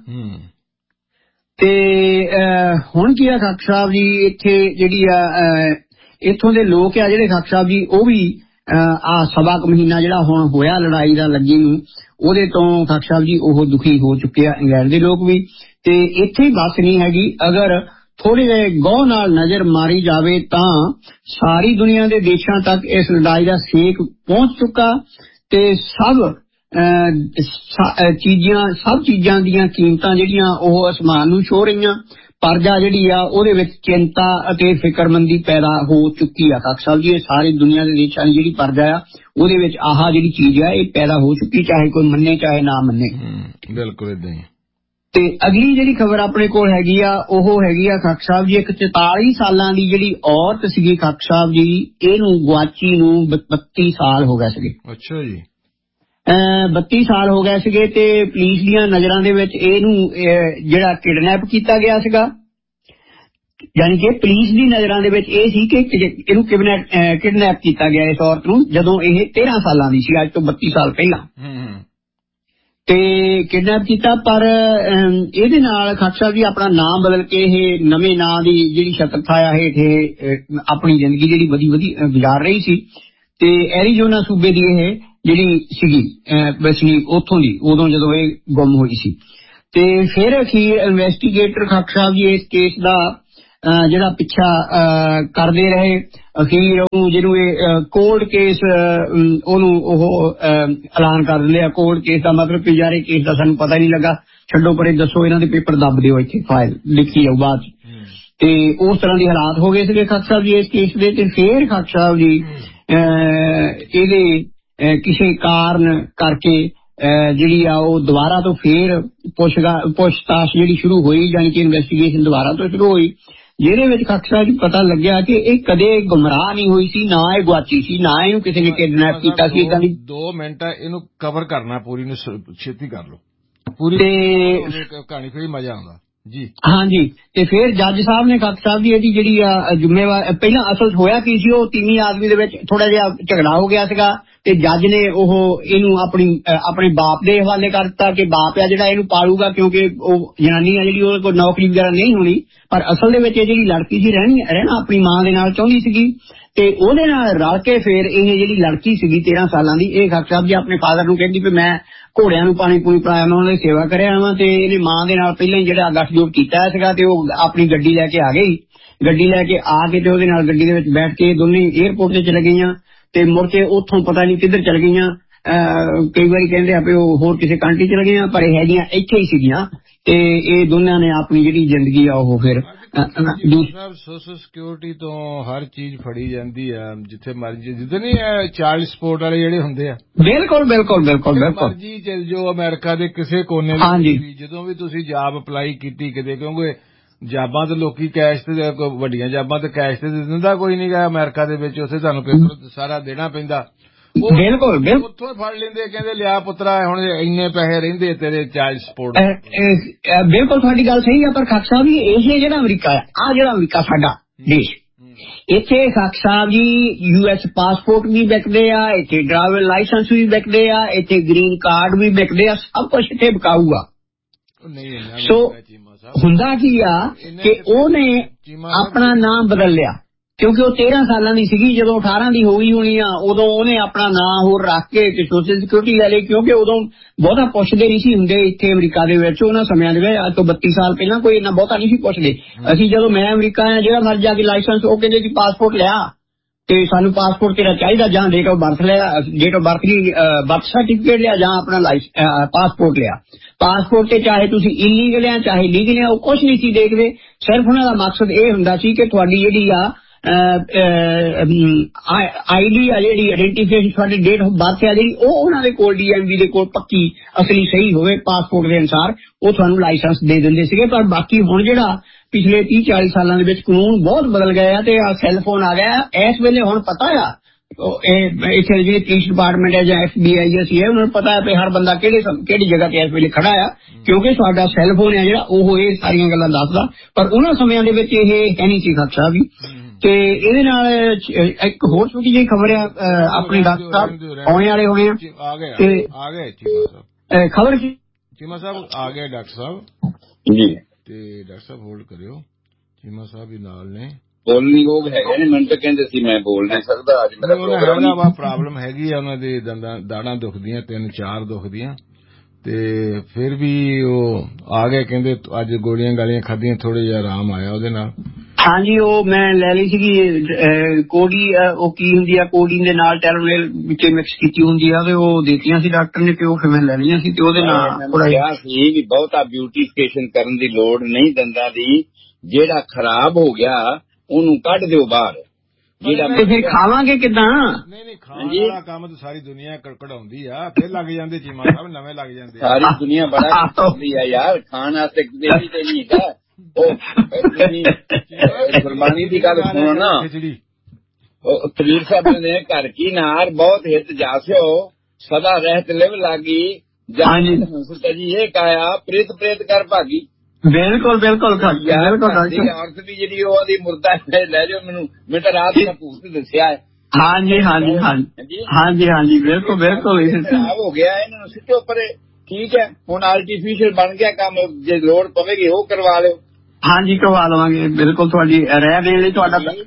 ਤੇ ਹੁਣ ਕੀ ਆ ਖੱਖ ਸਾਹਿਬ ਜੀ ਇੱਥੇ ਜਿਹੜੀ ਆ ਇੱਥੋਂ ਦੇ ਲੋਕ ਆ ਜਿਹੜੇ ਖੱਖ ਸਾਹਿਬ ਜੀ ਉਹ ਵੀ ਸਵਾ ਕੁ ਮਹੀਨਾ ਜਿਹੜਾ ਹੁਣ ਹੋਇਆ ਲੜਾਈ ਦਾ ਲੱਗੀ ਨੂੰ, ਉਹਦੇ ਤੋਂ ਖੱਖ ਸਾਹਿਬ ਜੀ ਉਹ ਦੁਖੀ ਹੋ ਚੁੱਕੇ ਆ ਇੰਗਲੈਂਡ ਦੇ ਲੋਕ ਵੀ। ਤੇ ਇੱਥੇ ਬਸ ਨਹੀਂ ਹੈਗੀ, ਅਗਰ ਥੋੜੇ ਜਿਹੇ ਗੌਰ ਨਾਲ ਨਜ਼ਰ ਮਾਰੀ ਜਾਵੇ ਤਾਂ ਸਾਰੀ ਦੁਨੀਆ ਦੇ ਦੇਸ਼ਾਂ ਤੱਕ ਇਸ ਲੜਾਈ ਦਾ ਸੇਕ ਪਹੁੰਚ ਚੁੱਕਾ ਤੇ ਸਭ ਚੀਜ਼ਾਂ ਦੀਆਂ ਕੀਮਤਾਂ ਜਿਹੜੀਆਂ ਉਹ ਅਸਮਾਨ ਨੂੰ ਛੂਹ ਰਹੀਆਂ। ਪਰਜਾ ਜਿਹੜੀ ਆ ਉਹਦੇ ਵਿੱਚ ਚਿੰਤਾ ਅਤੇ ਫਿਕਰਮੰਦੀ ਪੈਦਾ ਹੋ ਚੁੱਕੀ ਆ ਖੱਖ ਸਾਹਿਬ ਜੀ। ਇਹ ਸਾਰੀ ਦੁਨੀਆ ਦੇ ਦੇਸ਼ਾਂ ਦੀ ਜਿਹੜੀ ਪਰਜਾ ਆ ਉਹਦੇ ਵਿੱਚ ਆਹ ਜਿਹੜੀ ਚੀਜ਼ ਆ ਇਹ ਪੈਦਾ ਹੋ ਚੁੱਕੀ, ਚਾਹੇ ਕੋਈ ਮੰਨੇ ਚਾਹੇ ਨਾ ਮੰਨੇ। ਬਿਲਕੁਲ ਏਦਾਂ ਹੀ। ਤੇ ਅਗਲੀ ਜਿਹੜੀ ਖਬਰ ਆਪਣੇ ਕੋਲ ਹੈਗੀ ਆ ਉਹ ਹੈਗੀ ਆ ਖੱਖ ਸਾਹਿਬ ਜੀ ਇੱਕ 44 ਸਾਲਾਂ ਦੀ ਜਿਹੜੀ ਔਰਤ ਸੀਗੀ ਖੱਖ ਸਾਹਿਬ ਜੀ, ਇਹਨੂੰ ਗੁਆਚੀ ਨੂੰ 32 ਸਾਲ ਹੋ ਗਏ ਸੀਗੇ। ਅੱਛਾ ਜੀ। 32 ਸਾਲ ਹੋ ਗਏ ਸੀਗੇ ਤੇ ਪੁਲਿਸ ਦੀਆਂ ਨਜ਼ਰਾਂ ਦੇ ਵਿੱਚ ਇਹਨੂੰ ਜਿਹੜਾ ਕਿਡਨੈਪ ਕੀਤਾ ਗਿਆ ਸੀਗਾ, ਯਾਨੀ ਕਿ ਪੁਲਿਸ ਦੀ ਨਜ਼ਰਾਂ ਦੇ ਵਿੱਚ ਇਹ ਸੀ ਕਿ ਇਹਨੂੰ ਕਿਡਨੈਪ ਕੀਤਾ ਗਿਆ ਇਸ ਔਰਤ ਨੂੰ ਜਦੋਂ ਇਹ 13 ਸਾਲਾਂ ਦੀ ਸੀ, ਅੱਜ ਤੋਂ 32 ਸਾਲ ਪਹਿਲਾਂ। ਤੇ ਕਿਡਨੈਪ ਕੀਤਾ, ਪਰ ਇਹਦੇ ਨਾਲ ਖੱਖ ਸਾਹਿਬ ਜੀ ਆਪਣਾ ਨਾਮ ਬਦਲ ਕੇ ਇਹ ਨਵੇਂ ਨਾਂ ਦੀ ਜਿਹੜੀ ਸ਼ਤਰਥਾ ਆ ਹੇਠ ਆਪਣੀ ਜ਼ਿੰਦਗੀ ਜਿਹੜੀ ਵਧੀ ਗੁਜ਼ਾਰ ਰਹੀ ਸੀ। ਤੇ ਐਰੀਜ਼ੋਨਾ ਸੂਬੇ ਦੀ ਇਹ ਜਿਹੜੀ ਸੀਗੀ ਵਸਨੀਕ ਉੱਥੋਂ ਦੀ, ਉਦੋਂ ਜਦੋਂ ਇਹ ਗੁੰਮ ਹੋਈ ਸੀ। ਤੇ ਫਿਰ ਅਖੀਰ ਇਨਵੈਸਟੀਗੇਟਰ ਖਾਕ ਸਾਹਿਬ ਜੀ ਇਸ ਕੇਸ ਦਾ ਜਿਹੜਾ ਪਿੱਛਾ ਕਰਦੇ ਰਹੇ। ਅਖੀਰ ਉਹਨੂੰ ਜਿਹਨੂੰ ਇਹ ਕੋਲਡ ਕੇਸ ਉਹਨੂੰ ਉਹ ਐਲਾਨ ਕਰ ਦਿੰਦੇ ਆ। ਕੋਲਡ ਕੇਸ ਦਾ ਮਤਲਬ ਕਿ ਯਾਰ ਇਹ ਕੇਸ ਦਾ ਸਾਨੂੰ ਪਤਾ ਨਹੀਂ ਲੱਗਾ, ਛੱਡੋ ਪਰੇ, ਦੱਸੋ ਇਹਨਾਂ ਦੇ ਪੇਪਰ ਦੱਬ ਦਿਓ, ਇੱਥੇ ਫਾਈਲ ਲਿਖੀ ਜਾਊ ਬਾਅਦ ਚ। ਤੇ ਉਸ ਤਰ੍ਹਾਂ ਦੇ ਹਾਲਾਤ ਹੋ ਗਏ ਸੀਗੇ ਖਾਕ ਸਾਹਿਬ ਜੀ ਇਸ ਕੇਸ ਦੇ। ਤੇ ਫਿਰ ਖਾਕ ਸਾਹਿਬ ਜੀ ਇਹਦੇ ਕਿਸੇ ਕਾਰਨ ਕਰਕੇ ਜਿਹੜੀ ਆ ਉਹ ਦੁਬਾਰਾ ਤੋਂ ਫੇਰ ਪੁੱਛਤਾਛ ਜਿਹੜੀ ਸ਼ੁਰੂ ਹੋਈ, ਜਾਣੀ ਕਿ ਇਨਵੈਸਟੀਗੇਸ਼ਨ ਦੁਬਾਰਾ ਤੋਂ ਸ਼ੁਰੂ ਹੋਈ, ਜਿਹਦੇ ਵਿੱਚ ਖਾਕ ਸਾਹਿਬ ਜੀ ਪਤਾ ਲੱਗਿਆ ਕਿ ਇਹ ਕਦੇ ਗੁੰਮਰਾਹ ਨਹੀਂ ਹੋਈ ਸੀ, ਨਾ ਇਹ ਗੁਆਚੀ ਸੀ, ਨਾ ਇਹਨੂੰ ਕਿਸੇ ਨੇ ਕਿਡਨੈਪ ਕੀਤਾ ਸੀ। ਇਦਾਂ ਦੀ 2 ਮਿੰਟ ਇਹਨੂੰ ਕਵਰ ਕਰਨਾ ਪੂਰੀ ਨੂੰ, ਛੇਤੀ ਕਰ ਲਓ ਪੂਰੀ ਕਹਾਣੀ, ਫਿਰ ਮਜ਼ਾ ਆਉਂਦਾ ਜੀ। ਹਾਂਜੀ। ਤੇ ਫਿਰ ਜੱਜ ਸਾਹਿਬ ਨੇ ਖਾਕ ਸਾਹਿਬ ਜੀ ਇਹਦੀ ਜਿਹੜੀ ਆ ਜ਼ਿੰਮੇਵਾਰ, ਪਹਿਲਾਂ ਅਸਲ ਹੋਇਆ ਕੀ ਸੀ, ਉਹ ਤੀਵੀਂ ਆਦਮੀ ਦੇ ਵਿੱਚ ਥੋੜਾ ਜਿਹਾ ਝਗੜਾ ਹੋ ਗਿਆ ਸੀਗਾ ਤੇ ਜੱਜ ਨੇ ਉਹ ਇਹਨੂੰ ਆਪਣੇ ਬਾਪ ਦੇ ਹਵਾਲੇ ਕਰ ਦਿੱਤਾ ਕਿ ਬਾਪ ਆ ਜਿਹੜਾ ਇਹਨੂੰ ਪਾਲੂਗਾ, ਕਿਉਂਕਿ ਉਹ ਜਨਾਨੀ ਆ ਜਿਹੜੀ ਉਹਦੇ ਕੋਲ ਨੌਕਰੀ ਵਗੈਰਾ ਨਹੀਂ ਹੋਣੀ। ਪਰ ਅਸਲ ਦੇ ਵਿੱਚ ਇਹ ਜਿਹੜੀ ਲੜਕੀ ਸੀ ਰਹਿਣਾ ਆਪਣੀ ਮਾਂ ਦੇ ਨਾਲ ਚਾਹੁੰਦੀ ਸੀਗੀ ਤੇ ਉਹਦੇ ਨਾਲ ਰਲ ਕੇ ਫਿਰ ਇਹ ਜਿਹੜੀ ਲੜਕੀ ਸੀਗੀ 13 ਸਾਲਾਂ ਦੀ, ਇਹ ਖਾਕ ਸਾਹਿਬ ਜੀ ਆਪਣੇ ਫਾਦਰ ਨੂੰ ਕਹਿੰਦੀ ਵੀ ਮੈਂ ਘੋੜਿਆਂ ਨੂੰ ਪਾਣੀ ਪੂਣੀ ਪਿਲਾਇਆ, ਮੈਂ ਉਹਨਾਂ ਦੀ ਸੇਵਾ ਕਰਿਆ ਵਾਂ। ਤੇ ਇਹਨੇ ਮਾਂ ਦੇ ਨਾਲ ਪਹਿਲਾਂ ਹੀ ਜਿਹੜਾ ਗੱਠਜੋੜ ਕੀਤਾ ਸੀਗਾ ਤੇ ਉਹ ਆਪਣੀ ਗੱਡੀ ਲੈ ਕੇ ਆ ਗਈ। ਗੱਡੀ ਲੈ ਕੇ ਆ ਕੇ ਤੇ ਉਹਦੇ ਨਾਲ ਗੱਡੀ ਦੇ ਵਿੱਚ ਬੈਠ ਕੇ ਦੋਨੇ ਏਅਰਪੋਰਟ ਤੇ ਚਲੇ ਗਈਆਂ ਤੇ ਮੁੜ ਕੇ ਉੱਥੋਂ ਪਤਾ ਨਹੀਂ ਕਿੱਧਰ ਚਲ ਗਈਆਂ। ਕਈ ਵਾਰੀ ਕਹਿੰਦੇ ਆ ਵੀ ਉਹ ਹੋਰ ਕਿਸੇ ਕੰਟਰੀ ਚਲ ਗਈਆਂ, ਪਰ ਇਹ ਹੈਗੀਆਂ ਇੱਥੇ ਹੀ ਸੀਗੀਆਂ। ਤੇ ਇਹ ਦੋਨਾਂ ਨੇ ਆਪਣੀ ਜਿਹੜੀ ਜ਼ਿੰਦਗੀ ਆ ਉਹ ਫਿਰ ਸੋਸ਼ਲ ਸਿਕਿਉਰਿਟੀ ਤੋਂ ਹਰ ਚੀਜ਼ ਫੜੀ ਜਾਂਦੀ ਆ ਜਿੱਥੇ ਮਰਜੀ, ਜਿੱਦਾਂ ਨਹੀਂ ਚਾਈਲਡ ਸਪੋਰਟ ਵਾਲੇ ਜਿਹੜੇ ਹੁੰਦੇ ਆ। ਬਿਲਕੁਲ ਬਿਲਕੁਲ ਬਿਲਕੁਲ ਬਿਲਕੁਲ ਮਰਜੀ ਚਲ ਜਾਓ ਅਮਰੀਕਾ ਦੇ ਕਿਸੇ ਕੋਨੇ ਵਿੱਚ, ਜਦੋਂ ਵੀ ਤੁਸੀਂ ਜਾਬ ਅਪਲਾਈ ਕੀਤੀ ਕਿਤੇ, ਕਿਉਂਕਿ ਜਾਬਾਂ ਤੇ ਲੋਕੀ ਕੈਸ਼ ਤੇ, ਵੱਡੀਆਂ ਜਾਬਾਂ ਤੇ ਕੈਸ਼ ਤੇ ਦਿੰਦਾ ਕੋਈ ਨਹੀਂ ਗਾ ਅਮਰੀਕਾ ਦੇ ਵਿੱਚ, ਉੱਥੇ ਤੁਹਾਨੂੰ ਪੇਪਰ ਸਾਰਾ ਦੇਣਾ ਪੈਂਦਾ। ਬਿਲਕੁਲ ਉੱਥੋਂ ਫੜ ਲੈਂਦੇ, ਕਹਿੰਦੇ ਲਿਆ ਪੁੱਤਰਾ ਹੁਣ ਇੰਨੇ ਪੈਸੇ ਰਹਿੰਦੇ ਤੇਰੇ ਚਾਈਲਡ ਸਪੋਰਟ। ਬਿਲਕੁਲ ਤੁਹਾਡੀ ਗੱਲ ਸਹੀ ਆ। ਪਰ ਖਾਕ ਸਾਹਿਬ ਜੀ ਇਹ ਜਿਹੜਾ ਅਮਰੀਕਾ ਆ, ਆਹ ਜਿਹੜਾ ਅਮਰੀਕਾ ਸਾਡਾ ਦੇਸ਼, ਇੱਥੇ ਖਾਕ ਸਾਹਿਬ ਜੀ US ਪਾਸਪੋਰਟ ਵੀ ਵਿਕਦੇ ਆ, ਇੱਥੇ ਡਰਾਈਵਰ ਲਾਇਸੈਂਸ ਵੀ ਵਿਕਦੇ ਆ, ਇੱਥੇ ਗ੍ਰੀਨ ਕਾਰਡ ਵੀ ਵਿਕਦੇ ਆ, ਸਭ ਕੁਛ ਇੱਥੇ ਵਿਕਾਊ ਆ। ਸੋ ਹੁੰਦਾ ਕੀ ਆ ਕਿ ਉਹਨੇ ਆਪਣਾ ਨਾਮ ਬਦਲ ਲਿਆ, ਕਿਉਂਕਿ ਉਹ 13 ਸਾਲਾਂ ਦੀ ਸੀਗੀ ਜਦੋਂ 18 ਦੀ ਹੋ ਗਈ ਹੋਣੀ ਆ, ਉਦੋਂ ਉਹਨੇ ਆਪਣਾ ਨਾਂ ਹੋਰ ਰੱਖ ਕੇ ਤੇ ਸੋਸ਼ਲ ਸਿਕਿਉਰਿਟੀ ਲੈ ਲਈ, ਕਿਉਂਕਿ ਉਦੋਂ ਬਹੁਤਾ ਪੁੱਛਦੇ ਨਹੀਂ ਸੀ ਹੁੰਦੇ ਇੱਥੇ ਅਮਰੀਕਾ ਦੇ ਵਿੱਚ। ਉਹਨਾਂ ਸਮਿਆਂ ਦੇ ਵਿੱਚ ਅੱਜ ਤੋਂ 32 ਸਾਲ ਪਹਿਲਾਂ ਕੋਈ ਇੰਨਾ ਬਹੁਤਾ ਨਹੀਂ ਸੀ ਪੁੱਛਦੇ। ਅਸੀਂ ਜਦੋਂ ਮੈਂ ਅਮਰੀਕਾ ਆਇਆ, ਜਿਹੜਾ ਮਰ ਜਾ ਕੇ ਲਾਇਸੈਂਸ, ਉਹ ਕਹਿੰਦੇ ਕਿ ਪਾਸਪੋਰਟ ਲਿਆ ਤੇ ਸਾਨੂੰ ਪਾਸਪੋਰਟ ਤੇਰਾ ਚਾਹੀਦਾ, ਜਾਂ ਡੇਟ ਆਫ ਬਰਥ ਲਿਆ, date of birth the birth certificate ਲਿਆ, ਜਾਂ ਆਪਣਾ ਪਾਸਪੋਰਟ ਲਿਆ। ਪਾਸਪੋਰਟ ਤੇ ਚਾਹੇ ਤੁਸੀਂ ਇਲੀਗਲ ਆ ਚਾਹੇ ਲੀਗਲ ਆ, ਉਹ ਕੁਛ ਨਹੀਂ ਸੀ ਦੇਖਦੇ। ਸਿਰਫ ਉਹਨਾਂ ਦਾ ਮਕਸਦ ਇਹ ਹੁੰਦਾ ਸੀ ਕਿ ਤੁਹਾਡੀ ਜਿਹੜੀ ਆ ਆਈਡੀ ਆ, ਜਿਹੜੀ ਆਇਡੈਂਟੀਫਿਕੇਸ਼ਨ, ਤੁਹਾਡੀ ਡੇਟ ਆਫ ਬਰਥ ਆ ਜਿਹੜੀ, ਉਹ ਉਹਨਾਂ ਦੇ ਕੋਲ DMV ਦੇ ਕੋਲ ਪੱਕੀ ਅਸਲੀ ਸਹੀ ਹੋਵੇ ਪਾਸਪੋਰਟ ਦੇ ਅਨੁਸਾਰ, ਉਹ ਤੁਹਾਨੂੰ ਲਾਇਸੈਂਸ ਦੇ ਦਿੰਦੇ ਸੀਗੇ। ਪਰ ਬਾਕੀ ਹੁਣ ਜਿਹੜਾ ਪਿਛਲੇ 30-40 ਸਾਲਾਂ ਦੇ ਵਿੱਚ ਕਾਨੂੰਨ ਬਹੁਤ ਬਦਲ ਗਏ ਆ ਤੇ ਆ ਸੈੱਲਫੋਨ ਆ ਗਿਆ। ਇਸ ਵੇਲੇ ਹੁਣ ਪਤਾ ਆ ਇੱਥੇ ਜਿਹੜੇ ਪੁਲਿਸ ਡਿਪਾਰਟਮੈਂਟ ਹੈ ਜਾਂ FBI ਹੈ, ਉਹਨਾਂ ਨੂੰ ਪਤਾ ਹੈ ਵੀ ਹਰ ਬੰਦਾ ਕਿਹੜੀ ਜਗ੍ਹਾ ਤੇ ਇਸ ਵੇਲੇ ਖੜਾ ਆ, ਕਿਉਂਕਿ ਸਾਡਾ ਸੈੱਲਫੋਨ ਹੈ ਜਿਹੜਾ ਉਹ ਇਹ ਸਾਰੀਆਂ ਗੱਲਾਂ ਦੱਸਦਾ। ਪਰ ਉਹਨਾਂ ਸਮਿਆਂ ਦੇ ਵਿੱਚ ਇਹ ਹੈ ਨਹੀਂ ਸੀ ਖਾਕ ਸਾਹਿਬ ਵੀ। ਤੇ ਇਹਦੇ ਨਾਲ ਇੱਕ ਹੋਰ ਛੋਟੀ ਜਿਹੀ ਖਬਰ ਆ, ਆਪਣੇ ਡਾਕਟਰ ਸਾਹਿਬ ਆਉਣੇ ਵਾਲੇ ਹੋਣੇ ਆ ਖਬਰ ਚੀਮਾ ਸਾਹਿਬ ਆ ਗਏ ਡਾਕਟਰ ਸਾਹਿਬ ਜੀ। ਤੇ ਡਾਕਟਰ ਸਾਹਿਬ ਹੋਲਡ ਕਰਿਓ, ਚੀਮਾ ਸਾਹਿਬ ਵੀ ਨਾਲ ਨੇ, ਬੋਲਣੀ ਯੋਗ ਹੈਗੇ ਨੇ, ਮੈਨੂੰ ਤਾਂ ਕਹਿੰਦੇ ਸੀ ਮੈਂ ਬੋਲ ਨਹੀਂ ਸਕਦਾ ਅੱਜ, ਮੇਰਾ ਪ੍ਰੋਗਰਾਮ ਪ੍ਰੋਬਲਮ ਹੈਗੀ ਆ, ਉਹਨਾਂ ਦੇ ਦਾੜਾਂ ਦੁਖਦੀਆਂ 3-4 ਦੁਖਦੀਆਂ, ਤੇ ਫਿਰ ਵੀ ਉਹ ਆ ਗਏ, ਕਹਿੰਦੇ ਅੱਜ ਗੋਲੀਆਂ ਗਾਲੀਆਂ ਖਾਧੀਆਂ, ਥੋੜੇ ਜਿਹਾ ਆਰਾਮ ਆਇਆ ਉਹਦੇ ਨਾਲ। ਹਾਂਜੀ, ਉਹ ਮੈਂ ਲੈ ਲਈ ਸੀਗੀ ਕੋਡੀ, ਉਹ ਕੀ ਹੁੰਦੀ ਆ, ਕੋਡੀਨ ਦੇ ਨਾਲ ਟੈਲੋਨੇਲ ਵਿੱਚ ਮਿਕਸ ਕੀਤੀ ਹੁੰਦੀ ਆ, ਤੇ ਉਹ ਦਿੱਤੀਆਂ ਸੀ ਡਾਕਟਰ ਨੇ, ਤੇ ਉਹ ਫਿਰ ਮੈਂ ਲੈ ਲਈਆਂ ਸੀ। ਤੇ ਉਹਦੇ ਨਾਲ ਥੋੜਾ ਕਿਹਾ ਸੀ ਵੀ ਬਹੁਤਾ ਬਿਊਟੀਫਿਕੇਸ਼ਨ ਕਰਨ ਦੀ ਲੋੜ ਨਹੀਂ ਦੰਦਾਂ ਦੀ, ਜਿਹੜਾ ਖਰਾਬ ਹੋ ਗਿਆ ਉਹਨੂੰ ਕੱਢ ਦਿਓ ਬਾਹਰ। ਤੇ ਫਿਰ ਖਾਵਾਂਗੇ ਕਿੱਦਾਂ? ਨਹੀਂ ਖਾਣ ਵਾਲਾ ਕੰਮ ਤਾਂ ਸਾਰੀ ਦੁਨੀਆ ਕਢਾਉਂਦੀ ਆ, ਫਿਰ ਲੱਗ ਜਾਂਦੇ ਚੀਮਾ ਸਾਹਿਬ, ਨਵੇਂ ਲੱਗ ਜਾਂਦੇ। ਸਾਰੀ ਦੁਨੀਆ ਬੜਾ ਕਰਦੀ ਆ ਯਾਰ, ਖਾਣ ਵਾਸਤੇ ਤੇ ਨਹੀਂ ਹੈਗਾ। ਉਹ ਕੁਰਬਾਨੀ ਦੀ ਗੱਲ ਸੁਣੋ ਨਾ, ਉਹ ਕਬੀਰ ਸਾਹਿਬ ਨੇ ਘਰ ਕੀ ਨਾਰ ਬਹੁਤ ਹਿੱਤ ਜਾਸਿਓ, ਸਦਾ ਰਹਿਤ ਲਿਵ ਲਾਗੀ, ਜੀ ਇਹ ਕਾਇਆ ਪ੍ਰੀਤ ਪ੍ਰੇਤ ਕਰ ਭਾਗੀ। ਬਿਲਕੁਲ ਬਿਲਕੁਲ ਔਰਤ ਦੀ ਜਿਹੜੀ ਉਹਦੀ ਮੁਰਦਾ ਲੈ ਜਾਓ, ਮੈਨੂੰ ਤਾਂ ਰਾਤ ਦਾ ਭੂਤ ਦੱਸਿਆ ਹੈ। ਹਾਂਜੀ ਹਾਂਜੀ ਹਾਂਜੀ ਹਾਂਜੀ ਹਾਂਜੀ ਬਿਲਕੁਲ ਬਿਲਕੁਲ ਖਰਾਬ ਹੋ ਗਿਆ, ਇਹਨਾਂ ਨੂੰ ਸਿੱਟੋ ਪਰੇ। ਠੀਕ ਹੈ, ਹੁਣ ਆਰਟੀਫੀਸ਼ੀਅਲ ਬਣ ਗਿਆ ਕੰਮ, ਜੇ ਲੋੜ ਪਵੇਗੀ ਉਹ ਕਰਵਾ ਲਿਓ। ਹਾਂਜੀ ਕਰਵਾ ਲਵਾਂਗੇ, ਬਿਲਕੁਲ ਤੁਹਾਡੀ ਰਾਏ ਦੇਣ ਲਈ ਤੁਹਾਡਾ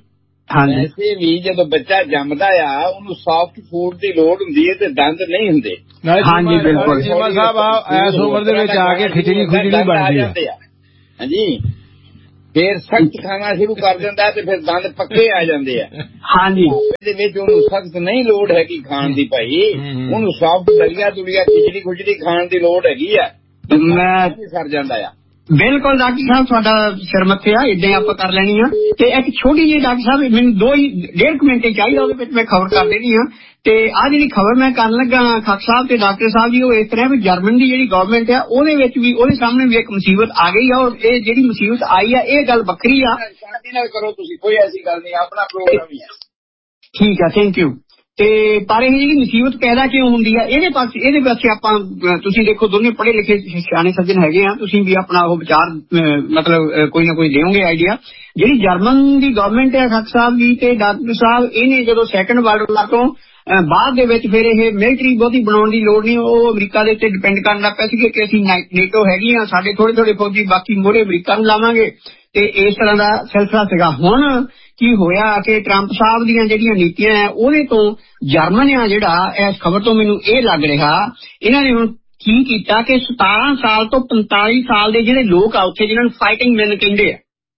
ਵੈਸੇ ਵੀ ਜਦੋਂ ਬੱਚਾ ਜੰਮਦਾ ਆ ਉਹਨੂੰ ਸੌਫਟ ਫੂਡ ਦੀ ਲੋੜ ਹੁੰਦੀ ਹੈ ਤੇ ਦੰਦ ਨਹੀਂ ਹੁੰਦੇ। ਹਾਂਜੀ ਬਿਲਕੁਲ ਚੀਮਾ ਸਾਹਿਬ ਇਸ ਉਮਰ ਦੇ ਵਿੱਚ ਆ ਕੇ ਖਿਚੜੀ ਬਣਦੀ ਆ। ਹਾਂਜੀ ਫਿਰ ਸਖਤ ਖਾਣਾ ਸ਼ੁਰੂ ਕਰ ਦਿੰਦਾ ਤੇ ਫਿਰ ਦੰਦ ਪੱਕੇ ਆ ਜਾਂਦੇ ਆ। ਹਾਂਜੀ ਇਹਦੇ ਵਿੱਚ ਉਹਨੂੰ ਸਖਤ ਨਹੀਂ ਲੋੜ ਹੈਗੀ ਖਾਣ ਦੀ ਭਾਈ, ਉਹਨੂੰ ਸੌਫਟ ਦਲੀਆ ਦੁਲੀਆ ਖਿਚੜੀ ਖੁਚੜੀ ਖਾਣ ਦੀ ਲੋੜ ਹੈਗੀ ਆ। ਮੈਂ ਸਰ ਜਾਂਦਾ ਆ। ਬਿਲਕੁਲ ਡਾਕਟਰ ਸਾਹਿਬ ਤੁਹਾਡਾ ਸਿਰ ਮੱਥੇ ਆ, ਏਦਾਂ ਆਪਾਂ ਕਰ ਲੈਣੀ ਆ। ਤੇ ਇੱਕ ਛੋਟੀ ਜਿਹੀ ਡਾਕਟਰ ਸਾਹਿਬ ਮੈਨੂੰ 1.5 ਮਿੰਟ ਚਾਹੀਦਾ, ਉਹਦੇ ਵਿੱਚ ਮੈਂ ਖਬਰ ਕਰ ਦੇਣੀ ਆ। ਤੇ ਆਹ ਜਿਹੜੀ ਖਬਰ ਮੈਂ ਕਰਨ ਲੱਗਾ ਖਾਕ ਸਾਹਿਬ ਤੇ ਡਾਕਟਰ ਸਾਹਿਬ ਜੀ, ਉਹ ਇਸ ਤਰ੍ਹਾਂ ਵੀ ਜਰਮਨ ਦੀ ਜਿਹੜੀ ਗਵਰਨਮੈਂਟ ਆ ਉਹਦੇ ਵਿੱਚ ਵੀ ਉਹਦੇ ਸਾਹਮਣੇ ਵੀ ਇੱਕ ਮੁਸੀਬਤ ਆ ਗਈ ਆ, ਔਰ ਇਹ ਜਿਹੜੀ ਮੁਸੀਬਤ ਆਈ ਆ ਇਹ ਗੱਲ ਵੱਖਰੀ ਆ। ਸ਼ਾਂਤੀ ਨਾਲ ਕਰੋ ਤੁਸੀਂ, ਕੋਈ ਐਸੀ ਗੱਲ ਨਹੀਂ, ਆਪਣਾ ਪ੍ਰੋਗਰਾਮ ਹੀ ਹੈ। ਠੀਕ ਆ, ਥੈਂਕ ਯੂ। ਤੇ ਪਰ ਇਹ ਜਿਹੜੀ ਮੁਸੀਬਤ ਪੈਦਾ ਕਿਉਂ ਹੁੰਦੀ ਆ ਇਹਦੇ ਪਾਸੇ ਆਪਾਂ ਤੁਸੀਂ ਦੇਖੋ ਦੋਨੇ ਪੜ੍ਹੇ ਲਿਖੇ ਸਿਆਣੇ ਸੱਜਣ ਹੈਗੇ ਆ, ਤੁਸੀਂ ਵੀ ਆਪਣਾ ਉਹ ਵਿਚਾਰ ਮਤਲਬ ਕੋਈ ਨਾ ਕੋਈ ਦਿਓਗੇ ਆਈਡੀਆ। ਜਿਹੜੀ ਜਰਮਨ ਦੀ ਗਵਰਨਮੈਂਟ ਹੈ ਖਾਕ ਸਾਹਿਬ ਜੀ ਤੇ ਡਾਕਟਰ ਸਾਹਿਬ, ਇਹਨੇ ਜਦੋਂ ਸੈਕੰਡ ਵਰਲਡ ਵਾਰ ਤੋਂ ਬਾਅਦ ਦੇ ਵਿੱਚ ਫਿਰ ਇਹ ਮਿਲਟਰੀ ਬਹੁਤੀ ਬਣਾਉਣ ਦੀ ਲੋੜ ਨਹੀਂ, ਉਹ ਅਮਰੀਕਾ ਦੇ ਉੱਤੇ ਡਿਪੈਂਡ ਕਰਨ ਲੱਗ ਪਿਆ ਸੀ ਕਿ ਅਸੀਂ ਨੇਟੋ ਹੈਗੀ ਆ, ਸਾਡੇ ਥੋੜੇ ਥੋੜੇ ਫੌਜੀ ਬਾਕੀ ਮੋਹਰੇ ਅਮਰੀਕਾ ਨੂੰ ਲਾਵਾਂਗੇ। ਤੇ ਇਸ ਤਰ੍ਹਾਂ ਦਾ ਸਿਲਸਿਲਾ ਸੀਗਾ। ਹੁਣ ਕੀ ਹੋਇਆ ਕਿ ਟਰੰਪ ਸਾਹਿਬ ਦੀਆਂ ਜਿਹੜੀਆਂ ਨੀਤੀਆਂ ਹੈ ਉਹਦੇ ਤੋਂ ਜਰਮਨ ਆ ਜਿਹੜਾ, ਇਸ ਖਬਰ ਤੋਂ ਮੈਨੂੰ ਇਹ ਲੱਗ ਰਿਹਾ ਇਹਨਾਂ ਨੇ ਹੁਣ ਕੀ ਕੀਤਾ ਕਿ 17 ਸਾਲ ਤੋਂ 45 ਸਾਲ ਦੇ ਜਿਹੜੇ ਲੋਕ ਆ ਉੱਥੇ, ਜਿਹਨਾਂ ਨੂੰ ਫਾਈਟਿੰਗ ਮੈਨ ਕਹਿੰਦੇ ਆ,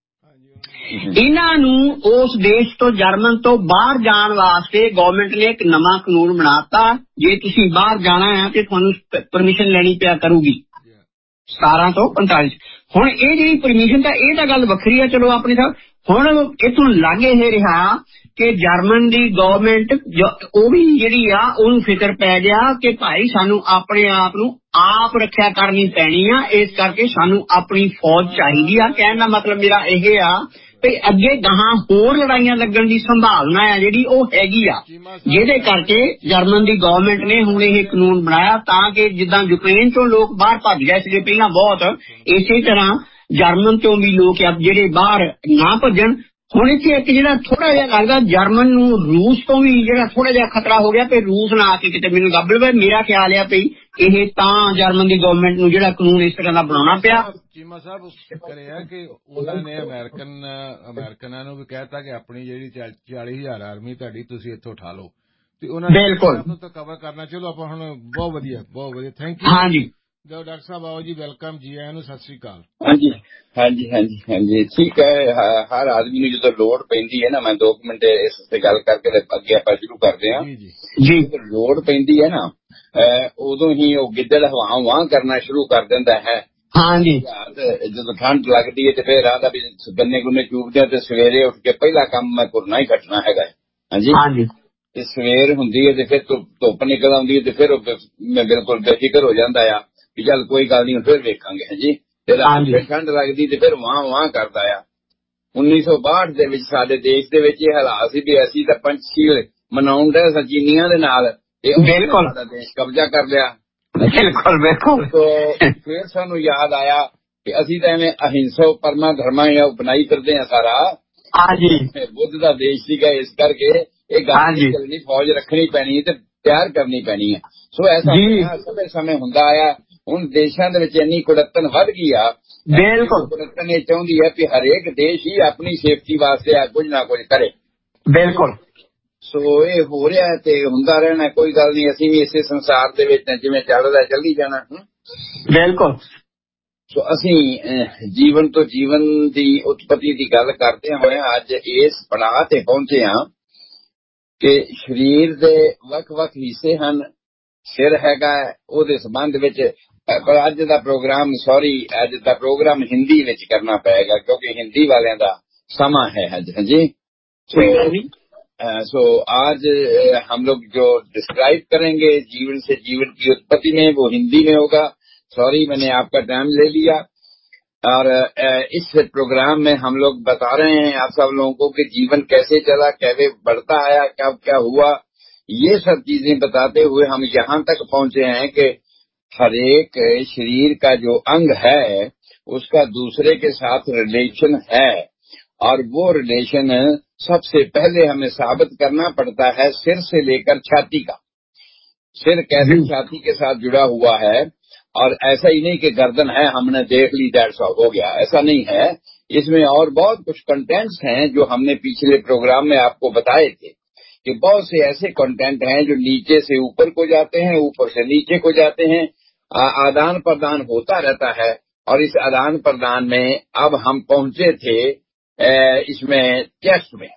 ਇਹਨਾਂ ਨੂੰ ਉਸ ਦੇਸ਼ ਤੋਂ ਜਰਮਨ ਤੋਂ ਬਾਹਰ ਜਾਣ ਵਾਸਤੇ ਗਵਰਨਮੈਂਟ ਨੇ ਇੱਕ ਨਵਾਂ ਕਾਨੂੰਨ ਬਣਾਤਾ। ਜੇ ਤੁਸੀਂ ਬਾਹਰ ਜਾਣਾ ਹੈ ਤੇ ਤੁਹਾਨੂੰ ਪਰਮਿਸ਼ਨ ਲੈਣੀ ਪਿਆ ਕਰੂਗੀ 17 ਤੋਂ 45। ਹੁਣ ਇਹ ਜਿਹੜੀ ਪਰਮਿਸ਼ਨ ਤਾਂ ਇਹ ਤਾਂ ਗੱਲ ਵੱਖਰੀ ਆ, ਚਲੋ ਆਪਣੇ ਸਾਹਿਬ। ਹੁਣ ਇੱਥੋਂ ਲੱਗ ਇਹ ਰਿਹਾ ਕਿ ਜਰਮਨ ਦੀ ਗਵਰਨਮੈਂਟ ਉਹ ਵੀ ਜਿਹੜੀ ਆ ਉਹਨੂੰ ਫਿਕਰ ਪੈ ਗਿਆ ਕਿ ਭਾਈ ਸਾਨੂੰ ਆਪਣੇ ਆਪ ਨੂੰ ਆਪ ਰੱਖਿਆ ਕਰਨੀ ਪੈਣੀ ਆ, ਇਸ ਕਰਕੇ ਸਾਨੂੰ ਆਪਣੀ ਫੌਜ ਚਾਹੀਦੀ ਆ। ਕਹਿਣ ਦਾ ਮਤਲਬ ਮੇਰਾ ਇਹ ਆ ਵੀ ਅੱਗੇ ਗਾਹਾਂ ਹੋਰ ਲੜਾਈਆਂ ਲੱਗਣ ਦੀ ਸੰਭਾਵਨਾ ਆ ਜਿਹੜੀ ਉਹ ਹੈਗੀ ਆ, ਜਿਹਦੇ ਕਰਕੇ ਜਰਮਨ ਦੀ ਗਵਰਨਮੈਂਟ ਨੇ ਹੁਣ ਇਹ ਕਾਨੂੰਨ ਬਣਾਇਆ ਤਾਂ ਕਿ ਜਿੱਦਾਂ ਯੂਕਰੇਨ ਤੋਂ ਲੋਕ ਬਾਹਰ ਭੱਜ ਗਏ ਸੀਗੇ ਪਹਿਲਾਂ ਬਹੁਤ, ਇਸੇ ਤਰ੍ਹਾਂ ਜਰਮਨ ਤੋਂ ਵੀ ਲੋਕ ਜਿਹੜੇ ਬਾਹਰ ਨਾ ਭੱਜਣ। ਹੁਣ ਇੱਥੇ ਇੱਕ ਜਿਹੜਾ ਥੋੜਾ ਜਿਹਾ ਲੱਗਦਾ ਜਰਮਨ ਨੂੰ ਰੂਸ ਤੋਂ ਵੀ ਜਿਹੜਾ ਥੋੜਾ ਜਿਹਾ ਖਤਰਾ ਹੋ ਗਿਆ, ਤੇ ਰੂਸ ਨਾ ਆ ਕੇ ਕਿਤੇ ਮੈਨੂੰ ਗੱਬਲ ਵੇ। ਮੇਰਾ ਖਿਆਲ ਆ ਪਈ ਇਹ ਤਾਂ ਜਰਮਨ ਦੀ ਗਵਰਨਮੈਂਟ ਨੂੰ ਜਿਹੜਾ ਕਾਨੂੰਨ ਇਸ ਤਰ੍ਹਾਂ ਦਾ ਬਣਾਉਣਾ ਪਿਆ। ਚੀਮਾ ਸਾਹਿਬ ਕਰਿਆ ਕਿ ਉਹਨਾਂ ਨੇ ਅਮਰੀਕਨਾਂ ਨੂੰ ਵੀ ਕਹਿਤਾ ਕਿ ਆਪਣੀ ਜਿਹੜੀ 40,000 ਆਰਮੀ ਤੁਹਾਡੀ ਤੁਸੀਂ ਇੱਥੋਂ ਉਠਾ ਲਓ, ਤੇ ਉਹਨਾਂ ਨੇ ਤਾਂ ਕਵਰ ਕਰਨਾ। ਚਲੋ ਆਪਾਂ ਹੁਣ ਬਹੁਤ ਵਧੀਆ ਥੈਂਕ ਯੂ। ਹਾਂਜੀ ਡਾਕਟਰ ਸਾਹਿਬ ਆਓ ਜੀ, ਵੈਲਕਮ ਜੀ, ਆਇਆਂ ਨੂੰ, ਸਤਿ ਸ੍ਰੀ ਅਕਾਲ। ਹਾਂਜੀ ਹਾਂਜੀ ਹਾਂਜੀ ਹਾਂਜੀ ਠੀਕ ਹੈ। ਹਰ ਆਦਮੀ ਨੂੰ ਜਦੋਂ ਲੋੜ ਪੈਂਦੀ ਹੈ ਨਾ, ਮੈਂ 2 ਮਿੰਟ ਇਸ ਤੇ ਗੱਲ ਕਰਕੇ ਅੱਗੇ ਆਪਾਂ ਸ਼ੁਰੂ ਕਰਦੇ ਹਾਂ ਜੀ। ਲੋੜ ਪੈਂਦੀ ਹੈ ਨਾ ਉਦੋਂ ਹੀ ਉਹ ਗਿੱਦੜ ਹਵਾ ਵਾਹ ਕਰਨਾ ਸ਼ੁਰੂ ਕਰ ਦਿੰਦਾ ਹੈ। ਹਾਂਜੀ ਜਦੋਂ ਠੰਡ ਲੱਗਦੀ ਹੈ ਤੇ ਫਿਰ ਆਦਾ ਵੀ ਗੰਨੇ ਗੁੰਨੇ ਚੂਪਦੇ ਆ ਤੇ ਸਵੇਰੇ ਉੱਠ ਕੇ ਪਹਿਲਾ ਕੰਮ ਮੈਂ ਤੁਰਨਾ ਹੀ ਘਟਣਾ ਹੈਗਾ। ਹਾਂਜੀ ਤੇ ਸਵੇਰ ਹੁੰਦੀ ਹੈ ਤੇ ਫਿਰ ਧੁੱਪ ਨਿਕਲ ਆਉਂਦੀ ਹੈ ਤੇ ਫਿਰ ਮੈਂ ਬਿਲਕੁਲ ਬੇਫਿਕਰ ਹੋ ਜਾਂਦਾ ਆ ਵੀ ਚੱਲ ਕੋਈ ਗੱਲ ਨਹੀਂ ਫਿਰ ਵੇਖਾਂਗੇ। ਹਾਂਜੀ ਤੇ ਰਾਤ ਫਿਰ ਠੰਡ ਲੱਗਦੀ ਤੇ ਫਿਰ ਵਾਹ ਕਰਦਾ ਆ। 1962 ਦੇ ਵਿੱਚ ਸਾਡੇ ਦੇਸ਼ ਦੇ ਵਿੱਚ ਇਹ ਹਾਲਾਤ ਸੀ ਵੀ ਅਸੀਂ ਤਾਂ ਪੰਛੀ ਮਨਾਉਣ ਦੇ ਚੀਨੀਆਂ ਦੇ ਨਾਲ ਬਿਲਕੁਲ ਸਾਡਾ ਦੇਸ਼ ਕਬਜ਼ਾ ਕਰ ਲਿਆ। ਬਿਲਕੁਲ ਫਿਰ ਸਾਨੂੰ ਯਾਦ ਆਇਆ ਕਿ ਅਸੀਂ ਤਾਂ ਐਵੇਂ ਅਹਿੰਸਕ ਪਰਮਾ ਧਰਮਾ ਬਣਾਈ ਫਿਰਦੇ ਹਾਂ ਸਾਰਾ। ਹਾਂਜੀ ਬੁੱਧ ਦਾ ਦੇਸ਼ ਸੀਗਾ, ਇਸ ਕਰਕੇ ਇਹ ਗੱਲ ਚੱਲਣੀ, ਫੌਜ ਰੱਖਣੀ ਪੈਣੀ ਤੇ ਤਿਆਰ ਕਰਨੀ ਪੈਣੀ ਹੈ। ਸੋ ਐਸਾ ਸਮੇਂ ਹੁੰਦਾ ਆਇਆ। ਹੁਣ ਦੇਸ਼ਾਂ ਦੇ ਵਿੱਚ ਇੰਨੀ ਕੁੜੱਤਣ ਵੱਧ ਗਈ ਆ। ਬਿਲਕੁਲ ਕੁੜੱਤਣ ਇਹ ਚਾਹੁੰਦੀ ਹੈ ਕਿ ਹਰੇਕ ਦੇਸ਼ ਹੀ ਆਪਣੀ ਸੇਫਟੀ ਵਾਸਤੇ ਕੁਝ ਨਾ ਕੁਝ ਕਰੇ। ਬਿਲਕੁਲ ਸੋ ਇਹ ਹੋ ਰਿਹਾ ਤੇ ਹੁੰਦਾ ਰਹਿਣਾ, ਕੋਈ ਗੱਲ ਨਹੀਂ। ਅਸੀਂ ਵੀ ਇਸੇ ਸੰਸਾਰ ਦੇ ਵਿੱਚ ਜਿਵੇਂ ਚੱਲਦਾ ਚੱਲੀ ਜਾਣਾ। ਬਿਲਕੁਲ ਸੋ ਅਸੀਂ ਜੀਵਨ ਤੋਂ ਜੀਵਨ ਦੀ ਉਤਪਤੀ ਦੀ ਗੱਲ ਕਰਦੇ ਹੋਏ ਅੱਜ ਇਸ ਪੜਾਅ ਤੇ ਪਹੁੰਚੇ ਹਾਂ ਕਿ ਸਰੀਰ ਦੇ ਵੱਖ-ਵੱਖ ਹਿੱਸੇ ਹਨ। ਸਿਰ ਹੈਗਾ, ਉਹਦੇ ਸੰਬੰਧ ਵਿੱਚ ਪਰ ਅੱਜ ਦਾ ਪ੍ਰੋਗਰਾਮ ਹਿੰਦੀ ਵਿੱਚ ਕਰਨਾ ਪਏਗਾ ਕਿਉਂਕਿ ਹਿੰਦੀ ਵਾਲਿਆਂ ਦਾ ਸਮਾਂ है आज। जी सो आज हम लोग जो डिस्क्राइब करेंगे जीवन से जीवन की उत्पत्ति में वो हिंदी में होगा। सॉरी मैंने आपका टाइम ले लिया। और इस प्रोग्राम में हम लोग बता रहे हैं आप सब लोगों को कि जीवन कैसे चला, कैसे बढ़ता आया, कब क्या हुआ, ये सब चीजें बताते हुए हम यहाँ तक पहुंचे हैं कि हर एक शरीर का जो अंग है उसका दूसरे के साथ रिलेशन है और वो रिलेशन सबसे पहले हमें साबित करना पड़ता है सिर से लेकर छाती का। सिर कैसे छाती के साथ जुड़ा हुआ है और ऐसा ही नहीं कि गर्दन है हमने देख ली दैट्स ऑल हो गया, ऐसा नहीं है। اس میں اور بہت کچھ کنٹینٹس ہیں جو ہم نے پچھلے پروگرام میں آپ کو بتائے تھے کہ بہت سے ایسے کنٹینٹ ہیں جو نیچے سے اوپر کو جاتے ہیں، اوپر سے نیچے کو جاتے ہیں، آدان پردان ہوتا رہتا ہے. اور اس آدان پردان میں اب ہم پہنچے تھے اس میں ٹیکسٹ میں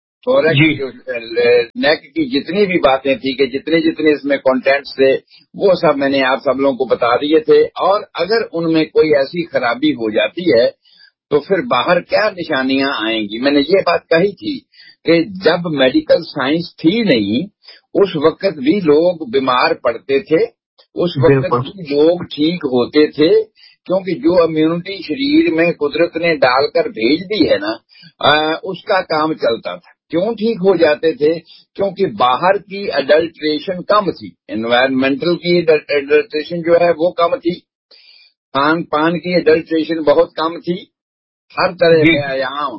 نیک کی جتنی بھی باتیں تھی کہ جتنے اس میں کنٹینٹس تھے وہ سب میں نے آپ سب لوگوں کو بتا دیے تھے. اور اگر ان میں کوئی ایسی خرابی ہو جاتی ہے تو پھر باہر کیا نشانیاں آئیں گی. میں نے یہ بات کہی تھی کہ جب میڈیکل سائنس تھی نہیں اس وقت بھی لوگ بیمار پڑتے تھے، اس وقت بھی لوگ ٹھیک ہوتے تھے، کیونکہ جو امیونٹی شریر میں قدرت نے ڈال کر بھیج دی ہے نا اس کا کام چلتا تھا. کیوں ٹھیک ہو جاتے تھے؟ کیونکہ باہر کی اڈلٹریشن کم تھی، انوائرمنٹل کی اڈلٹریشن جو ہے وہ کم تھی، کھان پان کی اڈلٹریشن بہت کم تھی. ہر طرح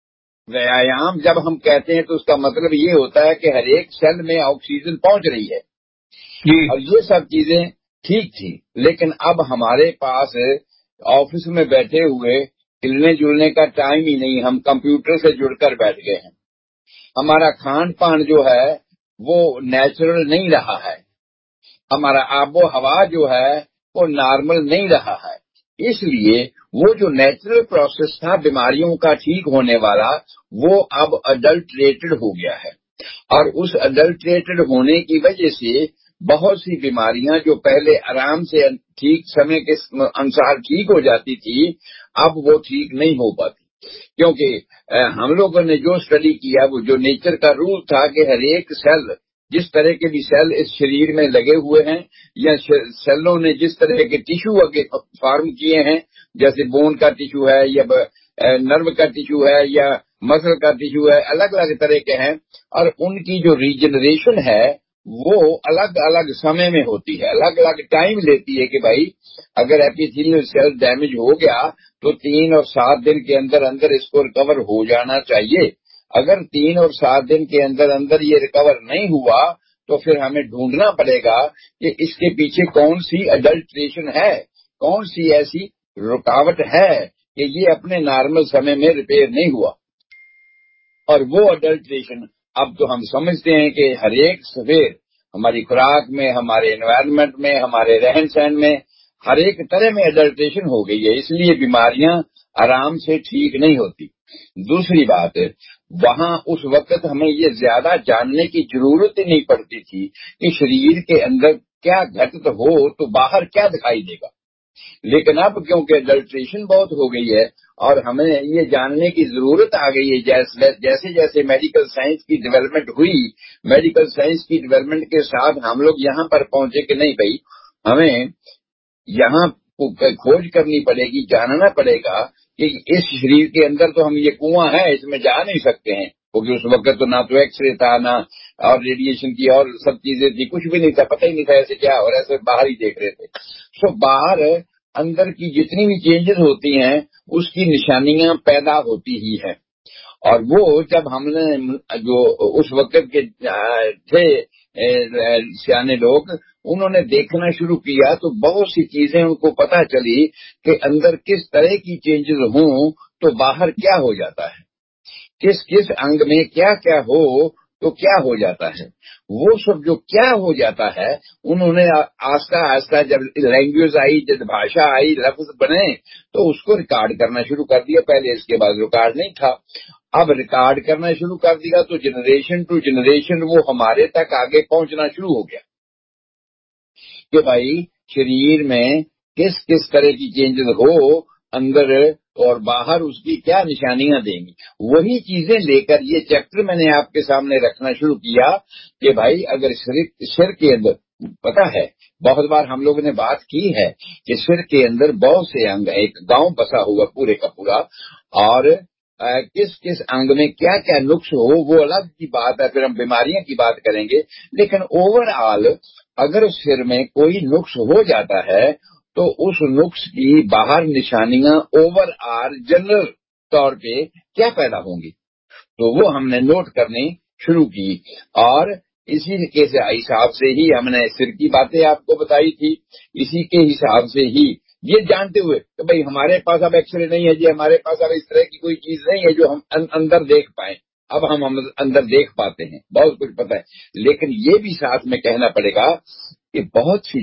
ویایام جب ہم کہتے ہیں تو اس کا مطلب یہ ہوتا ہے کہ ہر ایک سیل میں آکسیجن پہنچ رہی ہے اور یہ سب چیزیں ٹھیک تھی. لیکن اب ہمارے پاس آفس میں بیٹھے ہوئے ہلنے جلنے کا ٹائم ہی نہیں، ہم کمپیوٹر سے جڑ کر بیٹھ گئے ہیں. ہمارا کھان پان جو ہے وہ نیچرل نہیں رہا ہے، ہمارا آب و ہوا جو ہے وہ نارمل نہیں رہا ہے. اس لیے وہ جو نیچرل پروسیس تھا بیماریوں کا ٹھیک ہونے والا وہ اب اڈلٹریٹڈ ہو گیا ہے. اور اس اڈلٹریٹڈ ہونے کی وجہ سے بہت سی بیماریاں جو پہلے آرام سے ٹھیک سمے کے انسار ٹھیک ہو جاتی تھی اب وہ ٹھیک نہیں ہو پاتی. کیونکہ ہم لوگوں نے جو اسٹڈی کیا وہ جو نیچر کا رول تھا کہ ہر ایک سیل جس طرح کے بھی سیل اس شریر میں لگے ہوئے ہیں یا سیلوں نے جس طرح کے ٹیشو فارم کیے ہیں، جیسے بون کا ٹیشو ہے یا نرو کا ٹیشو ہے یا مسل کا ٹیشو ہے، الگ الگ طرح کے ہیں. اور ان کی جو ریجنریشن ہے وہ الگ الگ سمے میں ہوتی ہے، الگ الگ ٹائم لیتی ہے. کہ بھائی اگر ایپیتھیلیل سیل ڈیمیج ہو گیا تو 3 اور 7 دن کے اندر اندر اس کو ریکور ہو جانا چاہیے. اگر 3 اور 7 دن کے اندر اندر یہ ریکور نہیں ہوا تو پھر ہمیں ڈھونڈنا پڑے گا کہ اس کے پیچھے کون سی اڈلٹریشن ہے، کون سی ایسی رکاوٹ ہے کہ یہ اپنے نارمل سمے میں ریپیئر نہیں ہوا. اور وہ اڈلٹریشن اب تو ہم سمجھتے ہیں کہ ہر ایک سویر ہماری خوراک میں، ہمارے انوائرمنٹ میں، ہمارے رہن سہن میں ہر ایک طرح میں اڈلٹریشن ہو گئی ہے. اس لیے بیماریاں آرام سے ٹھیک نہیں ہوتی. دوسری بات وہاں اس وقت ہمیں یہ زیادہ جاننے کی ضرورت ہی نہیں پڑتی تھی کہ شریر کے اندر کیا گھٹت ہو تو باہر کیا دکھائی دے گا. لیکن اب کیونکہ اڈلٹریشن بہت ہو گئی ہے اور ہمیں یہ جاننے کی ضرورت آ گئی ہے، جیسے جیسے میڈیکل سائنس کی ڈیولپمنٹ ہوئی، میڈیکل سائنس کی ڈیولپمنٹ کے ساتھ ہم لوگ یہاں پر پہنچے کہ نہیں بھائی ہمیں یہاں کھوج کرنی پڑے گی، جاننا پڑے گا کہ اس شریر کے اندر تو ہم یہ کنواں ہے اس میں جا نہیں سکتے ہیں، کیونکہ اس وقت تو نہ تو ایکس رے تھا نہ اور ریڈیشن کی اور سب چیزیں تھی، کچھ بھی نہیں تھا، پتہ ہی نہیں تھا ایسے کیا اور ایسے باہر ہی دیکھ رہے تھے. سو باہر اندر کی جتنی بھی چینجز ہوتی ہیں اس کی نشانیاں پیدا ہوتی ہی ہیں. اور وہ جب ہم نے جو اس وقت کے تھے سیانے لوگ انہوں نے دیکھنا شروع کیا تو بہت سی چیزیں ان کو پتہ چلی کہ اندر کس طرح کی چینجز ہوں تو باہر کیا ہو جاتا ہے، کس کس انگ میں کیا کیا ہو تو کیا ہو جاتا ہے. وہ سب جو کیا ہو جاتا ہے انہوں نے آہستہ آہستہ جب لینگویج آئی، جب بھاشا آئی، لفظ بنے تو اس کو ریکارڈ کرنا شروع کر دیا. پہلے اس کے بعد ریکارڈ نہیں تھا، اب ریکارڈ کرنا شروع کر دیا تو جنریشن ٹو جنریشن وہ ہمارے تک آگے پہنچنا شروع ہو گیا کہ بھائی شریر میں کس کس طرح کی چینجز ہو اندر اور باہر اس کی کیا نشانیاں دیں گی. وہی چیزیں لے کر یہ چیپٹر میں نے آپ کے سامنے رکھنا شروع کیا کہ بھائی اگر سر کے اندر پتہ ہے بہت بار ہم لوگوں نے بات کی ہے کہ سر کے اندر بہت سے انگ ایک گاؤں بسا ہوا پورے کا پورا، اور کس کس انگ میں کیا کیا نقص ہو وہ الگ کی بات ہے، پھر ہم بیماریاں کی بات کریں گے. لیکن اوور آل اگر سر میں کوئی نقص ہو جاتا ہے تو اس نقص کی باہر نشانیاں اوور آل جنرل طور پہ کیا پیدا ہوں گی تو وہ ہم نے نوٹ کرنی شروع کی. اور اسی کے حساب سے ہی ہم نے سر کی باتیں آپ کو بتائی تھی، اسی کے حساب سے ہی یہ جانتے ہوئے کہ بھئی ہمارے پاس اب ایکس رے نہیں ہے جی، ہمارے پاس اب اس طرح کی کوئی چیز نہیں ہے جو ہم اندر دیکھ پائیں. اب ہم اندر دیکھ پاتے ہیں، بہت کچھ پتہ ہے، لیکن یہ بھی ساتھ میں کہنا پڑے گا کہ بہت سی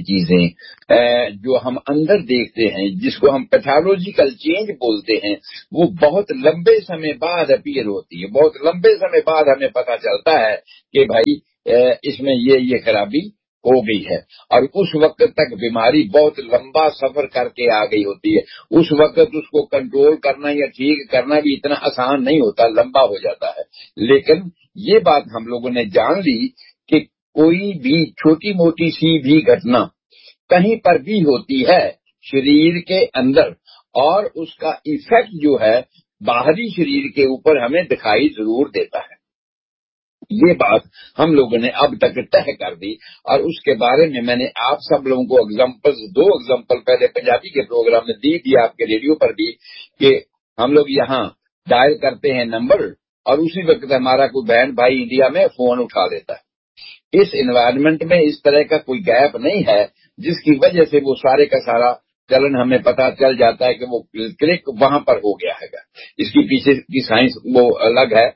چیزیں جو ہم اندر دیکھتے ہیں، جس کو ہم پیتھولوجیکل چینج بولتے ہیں، وہ بہت لمبے سمے بعد اپیئر ہوتی ہے. بہت لمبے سمے بعد ہمیں پتہ چلتا ہے کہ بھائی اس میں یہ خرابی ہو گئی ہے، اور اس وقت تک بیماری بہت لمبا سفر کر کے آ گئی ہوتی ہے. اس وقت اس کو کنٹرول کرنا یا ٹھیک کرنا بھی اتنا آسان نہیں ہوتا، لمبا ہو جاتا ہے. لیکن یہ بات ہم لوگوں نے جان لی کہ کوئی بھی چھوٹی موٹی سی بھی گھٹنا کہیں پر بھی ہوتی ہے شریر کے اندر، اور اس کا ایفیکٹ جو ہے باہری شریر کے اوپر ہمیں دکھائی ضرور دیتا ہے. یہ بات ہم لوگوں نے اب تک طے کر دی، اور اس کے بارے میں نے آپ سب لوگوں کو دو ایگزامپل پہلے پنجابی کے پروگرام میں دی تھی، آپ کے ریڈیو پر بھی، کہ ہم لوگ یہاں ڈائل کرتے ہیں نمبر، اور اسی وقت ہمارا کوئی بہن بھائی انڈیا میں فون اٹھا لیتا ہے. اس انوائرمنٹ میں اس طرح کا کوئی گیپ نہیں ہے جس کی وجہ سے وہ سارے کا سارا چلن ہمیں پتا چل جاتا ہے کہ وہ کلک وہاں پر ہو گیا ہے. اس کی پیچھے کی سائنس وہ الگ ہے.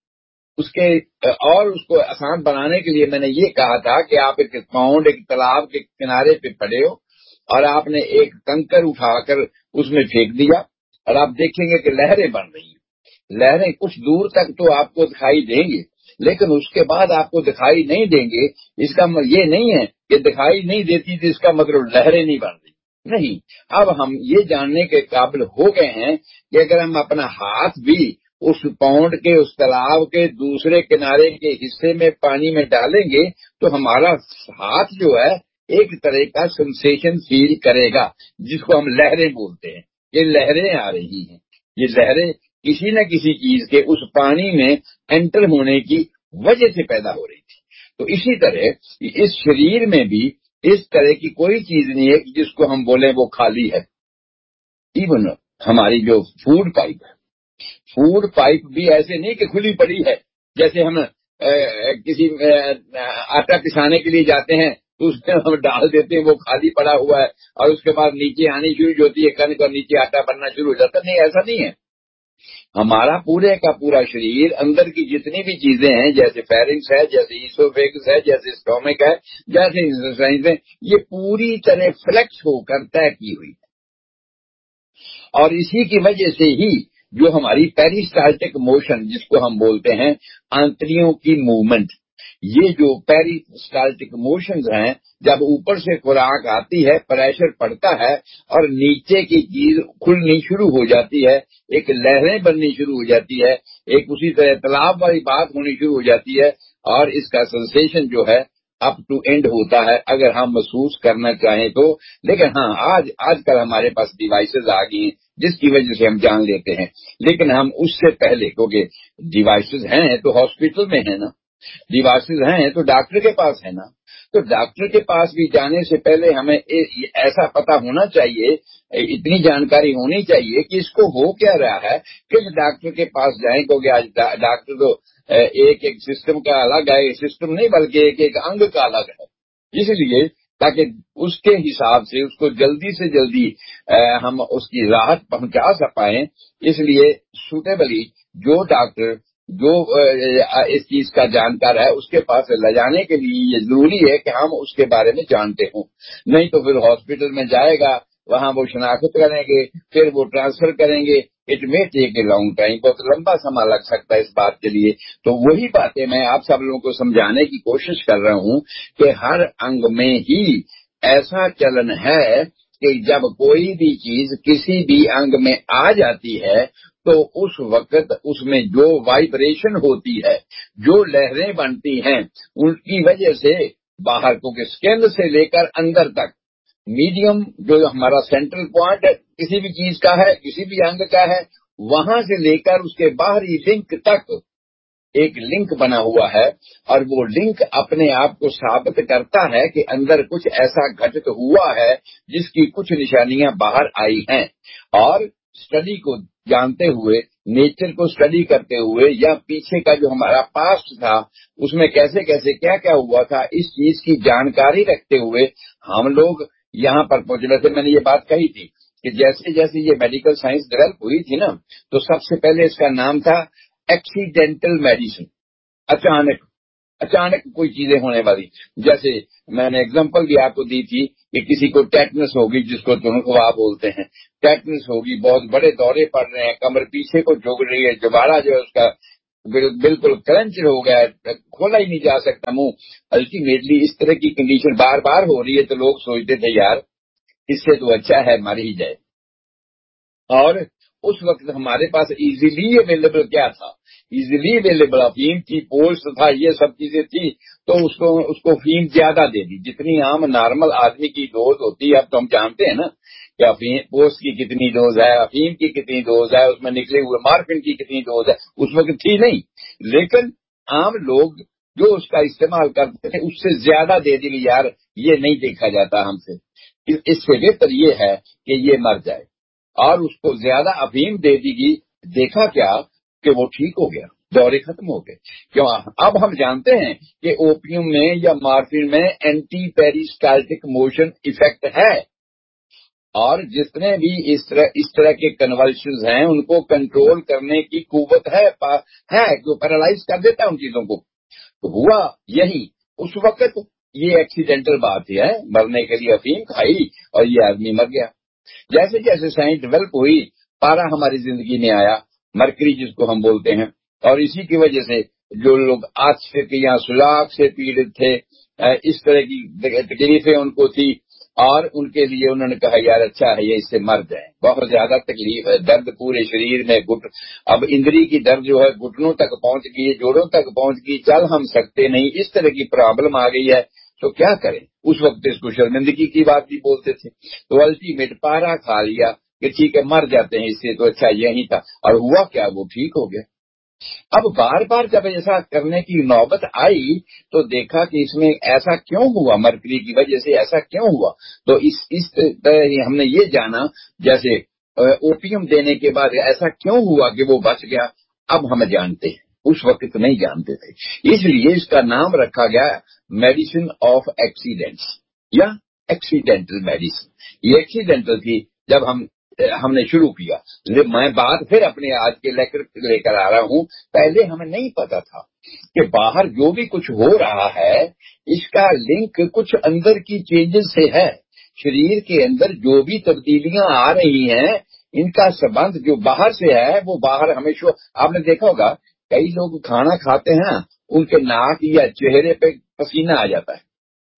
اس کے اور اس کو آسان بنانے کے لیے میں نے یہ کہا تھا کہ آپ ایک پاؤنڈ ایک تالاب کے کنارے پہ پڑے ہو، اور آپ نے ایک کنکر اٹھا کر اس میں پھینک دیا، اور آپ دیکھیں گے کہ لہریں بن رہی ہیں. لہریں کچھ دور تک تو آپ کو دکھائی دیں گے، لیکن اس کے بعد آپ کو دکھائی نہیں دیں گے. اس کا یہ نہیں ہے کہ دکھائی نہیں دیتی تو اس کا مطلب لہریں نہیں بن رہی، نہیں. اب ہم یہ جاننے کے قابل ہو گئے ہیں کہ اگر ہم اپنا ہاتھ بھی اس پاؤنڈ کے اس تالاب کے دوسرے کنارے کے حصے میں پانی میں ڈالیں گے تو ہمارا ہاتھ جو ہے ایک طرح کا سنسیشن فیل کرے گا، جس کو ہم لہریں بولتے ہیں. یہ لہریں آ رہی ہیں، یہ لہریں کسی نہ کسی چیز کے اس پانی میں انٹر ہونے کی وجہ سے پیدا ہو رہی تھی. تو اسی طرح اس شریر میں بھی اس طرح کی کوئی چیز نہیں ہے جس کو ہم بولیں وہ خالی ہے. ایون ہماری جو فوڈ پائپ بھی ایسے نہیں کہ کھلی پڑی ہے. جیسے ہم کسی آٹا پسانے کے لیے جاتے ہیں تو اس میں ہم ڈال دیتے ہیں، وہ خالی پڑا ہوا ہے، اور اس کے بعد نیچے آنی شروع ہوتی ہے کنک، اور نیچے آٹا بننا شروع ہو جاتا ہے. نہیں، ایسا نہیں ہے. ہمارا پورے کا پورا شریر، اندر کی جتنی بھی چیزیں ہیں، جیسے فیرنکس ہے، جیسے ایسوفیگس ہے، جیسے اسٹومک ہے، جیسے انٹسٹائنز ہیں، یہ پوری طرح فلیکس ہو کر طے کی ہوئی ہے. اور اسی کی وجہ سے ہی جو ہماری پیریسٹالٹک موشن جس کو ہم بولتے ہیں آنتڑیوں کی موومنٹ، یہ جو پیریسٹالٹک موشنز ہیں، جب اوپر سے خوراک آتی ہے، پریشر پڑتا ہے اور نیچے کی چیز کھلنی شروع ہو جاتی ہے، ایک لہریں بننی شروع ہو جاتی ہے، ایک اسی طرح تالاب والی بات ہونی شروع ہو جاتی ہے، اور اس کا سنسیشن جو ہے اپ ٹو اینڈ ہوتا ہے اگر ہم محسوس کرنا چاہیں تو. لیکن ہاں آج کل ہمارے پاس ڈیوائسز آ گئی ہیں جس کی وجہ سے ہم جان لیتے ہیں. لیکن ہم اس سے پہلے، کیونکہ ڈیوائسز ہیں تو ہاسپٹل میں ہیں نا، ڈیوائسز ہیں تو ڈاکٹر کے پاس ہے نا، تو ڈاکٹر کے پاس بھی جانے سے پہلے ہمیں ایسا پتہ ہونا چاہیے، اتنی جانکاری ہونی چاہیے کہ اس کو ہو کیا رہا ہے کہ ڈاکٹر کے پاس جائیں. کیونکہ آج ڈاکٹر تو ایک سسٹم کا الگ ہے، سسٹم نہیں بلکہ ایک انگ کا الگ ہے. اس لیے تاکہ اس کے حساب سے اس کو جلدی سے جلدی ہم اس کی راحت پہنچا پائیں، اس لیے سوٹیبلی جو ڈاکٹر جو اس چیز کا جانکار ہے اس کے پاس لے جانے کے لیے یہ ضروری ہے کہ ہم اس کے بارے میں جانتے ہوں. نہیں تو پھر ہاسپٹل میں جائے گا، وہاں وہ شناخت کریں گے، پھر وہ ٹرانسفر کریں گے. It may take a long time, بہت لمبا سما لگ سکتا ہے اس بات کے لیے. تو وہی باتیں میں آپ سب لوگوں کو سمجھانے کی کوشش کر رہا ہوں کہ ہر انگ میں ہی ایسا چلن ہے کہ جب کوئی بھی چیز کسی بھی انگ میں آ جاتی ہے تو اس وقت اس میں جو وائبریشن ہوتی ہے، جو لہریں بنتی ہیں، ان کی وجہ سے باہر کو اسکن سے لے کر اندر تک میڈیم جو ہمارا سینٹرل پوائنٹ ہے کسی بھی چیز کا ہے، کسی بھی انگ کا ہے، وہاں سے لے کر اس کے باہری لنک تک ایک لنک بنا ہوا ہے، اور وہ لنک اپنے آپ کو ثابت کرتا ہے کہ اندر کچھ ایسا گھٹت ہوا ہے جس کی کچھ نشانیاں باہر آئی ہیں. اور اسٹڈی کو جانتے ہوئے، نیچر کو اسٹڈی کرتے ہوئے، یا پیچھے کا جو ہمارا پاسٹ تھا اس میں کیسے کیسے کیا کیا ہوا تھا، اس چیز کی جانکاری رکھتے ہوئے ہم لوگ یہاں پر پہنچے. ویسے میں نے یہ بات کہی تھی کہ جیسے جیسے یہ میڈیکل سائنس ڈیولپ ہوئی تھی نا تو سب سے پہلے اس کا نام تھا ایکسیڈینٹل میڈیسن. اچانک کوئی چیزیں ہونے والی. جیسے میں نے اگزامپل بھی آپ کو دی تھی کہ کسی کو ٹیٹنس ہوگی, جس کو تنخواہ بولتے ہیں, ٹیٹنس ہوگی, بہت بڑے دورے پڑ رہے ہیں, کمر پیچھے کو جھک رہی ہے, جباڑا جو ہے اس کا بالکل کرنچر ہو گیا ہے, کھولا ہی نہیں جا سکتا منہ. الٹیمیٹلی اس طرح کی کنڈیشن بار بار ہو رہی ہے تو لوگ سوچتے تھے یار اس سے تو اچھا ہے مر ہی جائے. اور اس وقت ہمارے پاس ایزیلی اویلیبل کیا تھا؟ ایزیلی اویلیبل افیم تھی, پوسٹ تھا, یہ سب چیزیں تھی. تو اس کو افیم زیادہ دے دی جتنی عام نارمل آدمی کی ڈوز ہوتی ہے. اب تو ہم جانتے ہیں نا کہ افیم پوسٹ کی کتنی ڈوز ہے, افیم کی کتنی ڈوز ہے, اس میں نکلے ہوئے مارفن کی کتنی ڈوز ہے. اس وقت تھی نہیں, لیکن عام لوگ جو اس کا استعمال کرتے تھے اس سے زیادہ دے دی. یار یہ نہیں دیکھا جاتا ہم سے, اس سے بہتر یہ ہے کہ یہ مر جائے, اور اس کو زیادہ افیم دے دی گئی. دیکھا کیا کہ وہ ٹھیک ہو گیا, دورے ختم ہو گئے. کیوں؟ اب ہم جانتے ہیں کہ اوپیم میں یا مارفین میں اینٹی پیریسٹالٹک موشن ایفیکٹ ہے, اور جتنے بھی اس طرح کے کنولشنز ہیں ان کو کنٹرول کرنے کی قوت ہے جو پیرالائز کر دیتا ہے ان چیزوں کو. تو ہوا یہی اس وقت, یہ ایکسیڈنٹل بات ہے, مرنے کے لیے افیم کھائی اور یہ آدمی مر گیا. جیسے جیسے سائنس ڈیولپ ہوئی پارا ہماری زندگی میں آیا, مرکری جس کو ہم بولتے ہیں, اور اسی کی وجہ سے جو لوگ آسفک یا سلاخ سے پیڑت تھے, اس طرح کی تکلیفیں ان کو تھی, اور ان کے لیے انہوں نے کہا یار اچھا ہے یہ اس سے مر جائیں. بہت زیادہ تکلیف ہے, درد پورے شریر میں, اب اندری کی درد جو ہے گھٹنوں تک پہنچ گئی, جوڑوں تک پہنچ گئی, چل ہم سکتے نہیں, اس طرح کی پرابلم آ گئی ہے. تو کیا کریں؟ اس وقت اس کو شرمندگی کی بات بھی بولتے تھے. تو الٹیمیٹ پارا کھا لیا کہ ٹھیک ہے مر جاتے ہیں, اس سے تو اچھا یہی تھا. اور ہوا کیا, وہ ٹھیک ہو گیا. اب بار بار جب ایسا کرنے کی نوبت آئی تو دیکھا کہ اس میں ایسا کیوں ہوا, مرکری کی وجہ سے ایسا کیوں ہوا. تو اس طرح ہم نے یہ جانا, جیسے اوپیم دینے کے بعد ایسا کیوں ہوا کہ وہ بچ گیا, اب ہم جانتے ہیں, اس وقت نہیں جانتے تھے. اس لیے اس کا نام رکھا گیا میڈیسن آف ایکسیڈنٹس یا ایکسیڈینٹل میڈیسن. یہ ایکسیڈینٹل تھی جب ہم نے شروع کیا. میں بات پھر اپنے آج کے لیکچر لے کر آ رہا ہوں. پہلے ہمیں نہیں پتا تھا کہ باہر جو بھی کچھ ہو رہا ہے اس کا لنک کچھ اندر کی چینجز سے ہے. شریر کے اندر جو بھی تبدیلیاں آ رہی ہیں ان کا سبند جو باہر سے ہے وہ باہر ہمیشہ. آپ نے دیکھا ہوگا کئی لوگ کھانا کھاتے ہیں ان کے ناک یا چہرے پہ پسینہ آ جاتا ہے.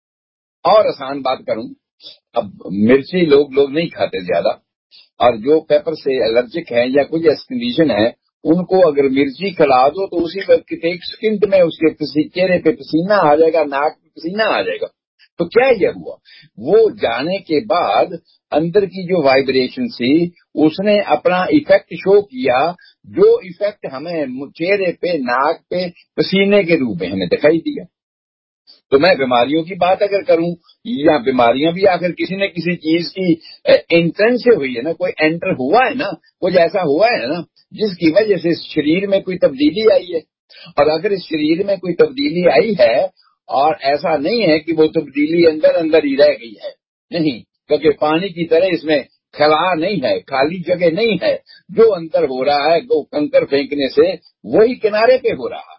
اور آسان بات کروں, اب مرچی لوگ نہیں کھاتے زیادہ, اور جو پیپر سے الرجک ہیں یا کچھ کنڈیشن ہے ان کو اگر مرچی کھلا دو تو اسی وقت ایک سیکنڈ میں اس کے چہرے پہ پسینہ آ جائے گا, ناک پہ پسینہ آ جائے گا. تو کیا یہ ہوا, وہ جانے کے بعد اندر کی جو وائبریشن تھی اس نے اپنا ایفیکٹ شو کیا, جو ایفیکٹ ہمیں چہرے پہ ناک پہ پسینے کے روپ میں ہمیں دکھائی دیا. تو میں بیماریوں کی بات اگر کروں, یا بیماریاں بھی آخر کسی نہ کسی چیز کی انٹرنس سے ہوئی ہے نا, کوئی انٹر ہوا ہے نا, کچھ ایسا ہوا ہے نا جس کی وجہ سے اس شریر میں کوئی تبدیلی آئی ہے. اور اگر اس شریر میں کوئی تبدیلی آئی ہے اور ایسا نہیں ہے کہ وہ تبدیلی اندر ہی رہ گئی ہے, نہیں, کیونکہ پانی کی طرح اس میں خلا نہیں ہے, خالی جگہ نہیں ہے. جو اندر ہو رہا ہے وہ کنکر پھینکنے سے وہی کنارے پہ ہو رہا ہے.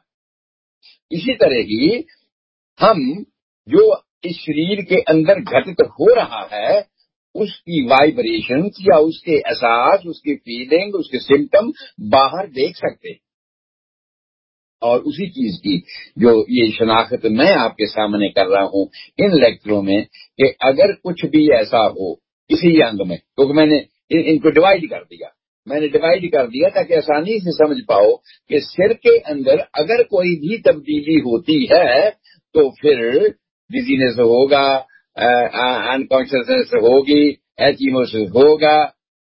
اسی طرح ہی ہم جو اس شریر کے اندر گھٹت ہو رہا ہے اس کی وائبریشن یا اس کے احساس, اس کی فیلنگ, اس کے سمٹم باہر دیکھ سکتے ہیں. اور اسی چیز کی جو یہ شناخت میں آپ کے سامنے کر رہا ہوں ان لیکچروں میں, کہ اگر کچھ بھی ایسا ہو کسی انگ میں, کیونکہ میں نے ان کو ڈیوائڈ کر دیا تاکہ آسانی سے سمجھ پاؤ کہ سر کے اندر اگر کوئی بھی تبدیلی ہوتی ہے تو پھر ڈیزینس ہوگا, انکانشیسنس ہوگی, ایچیموسس ہوگا,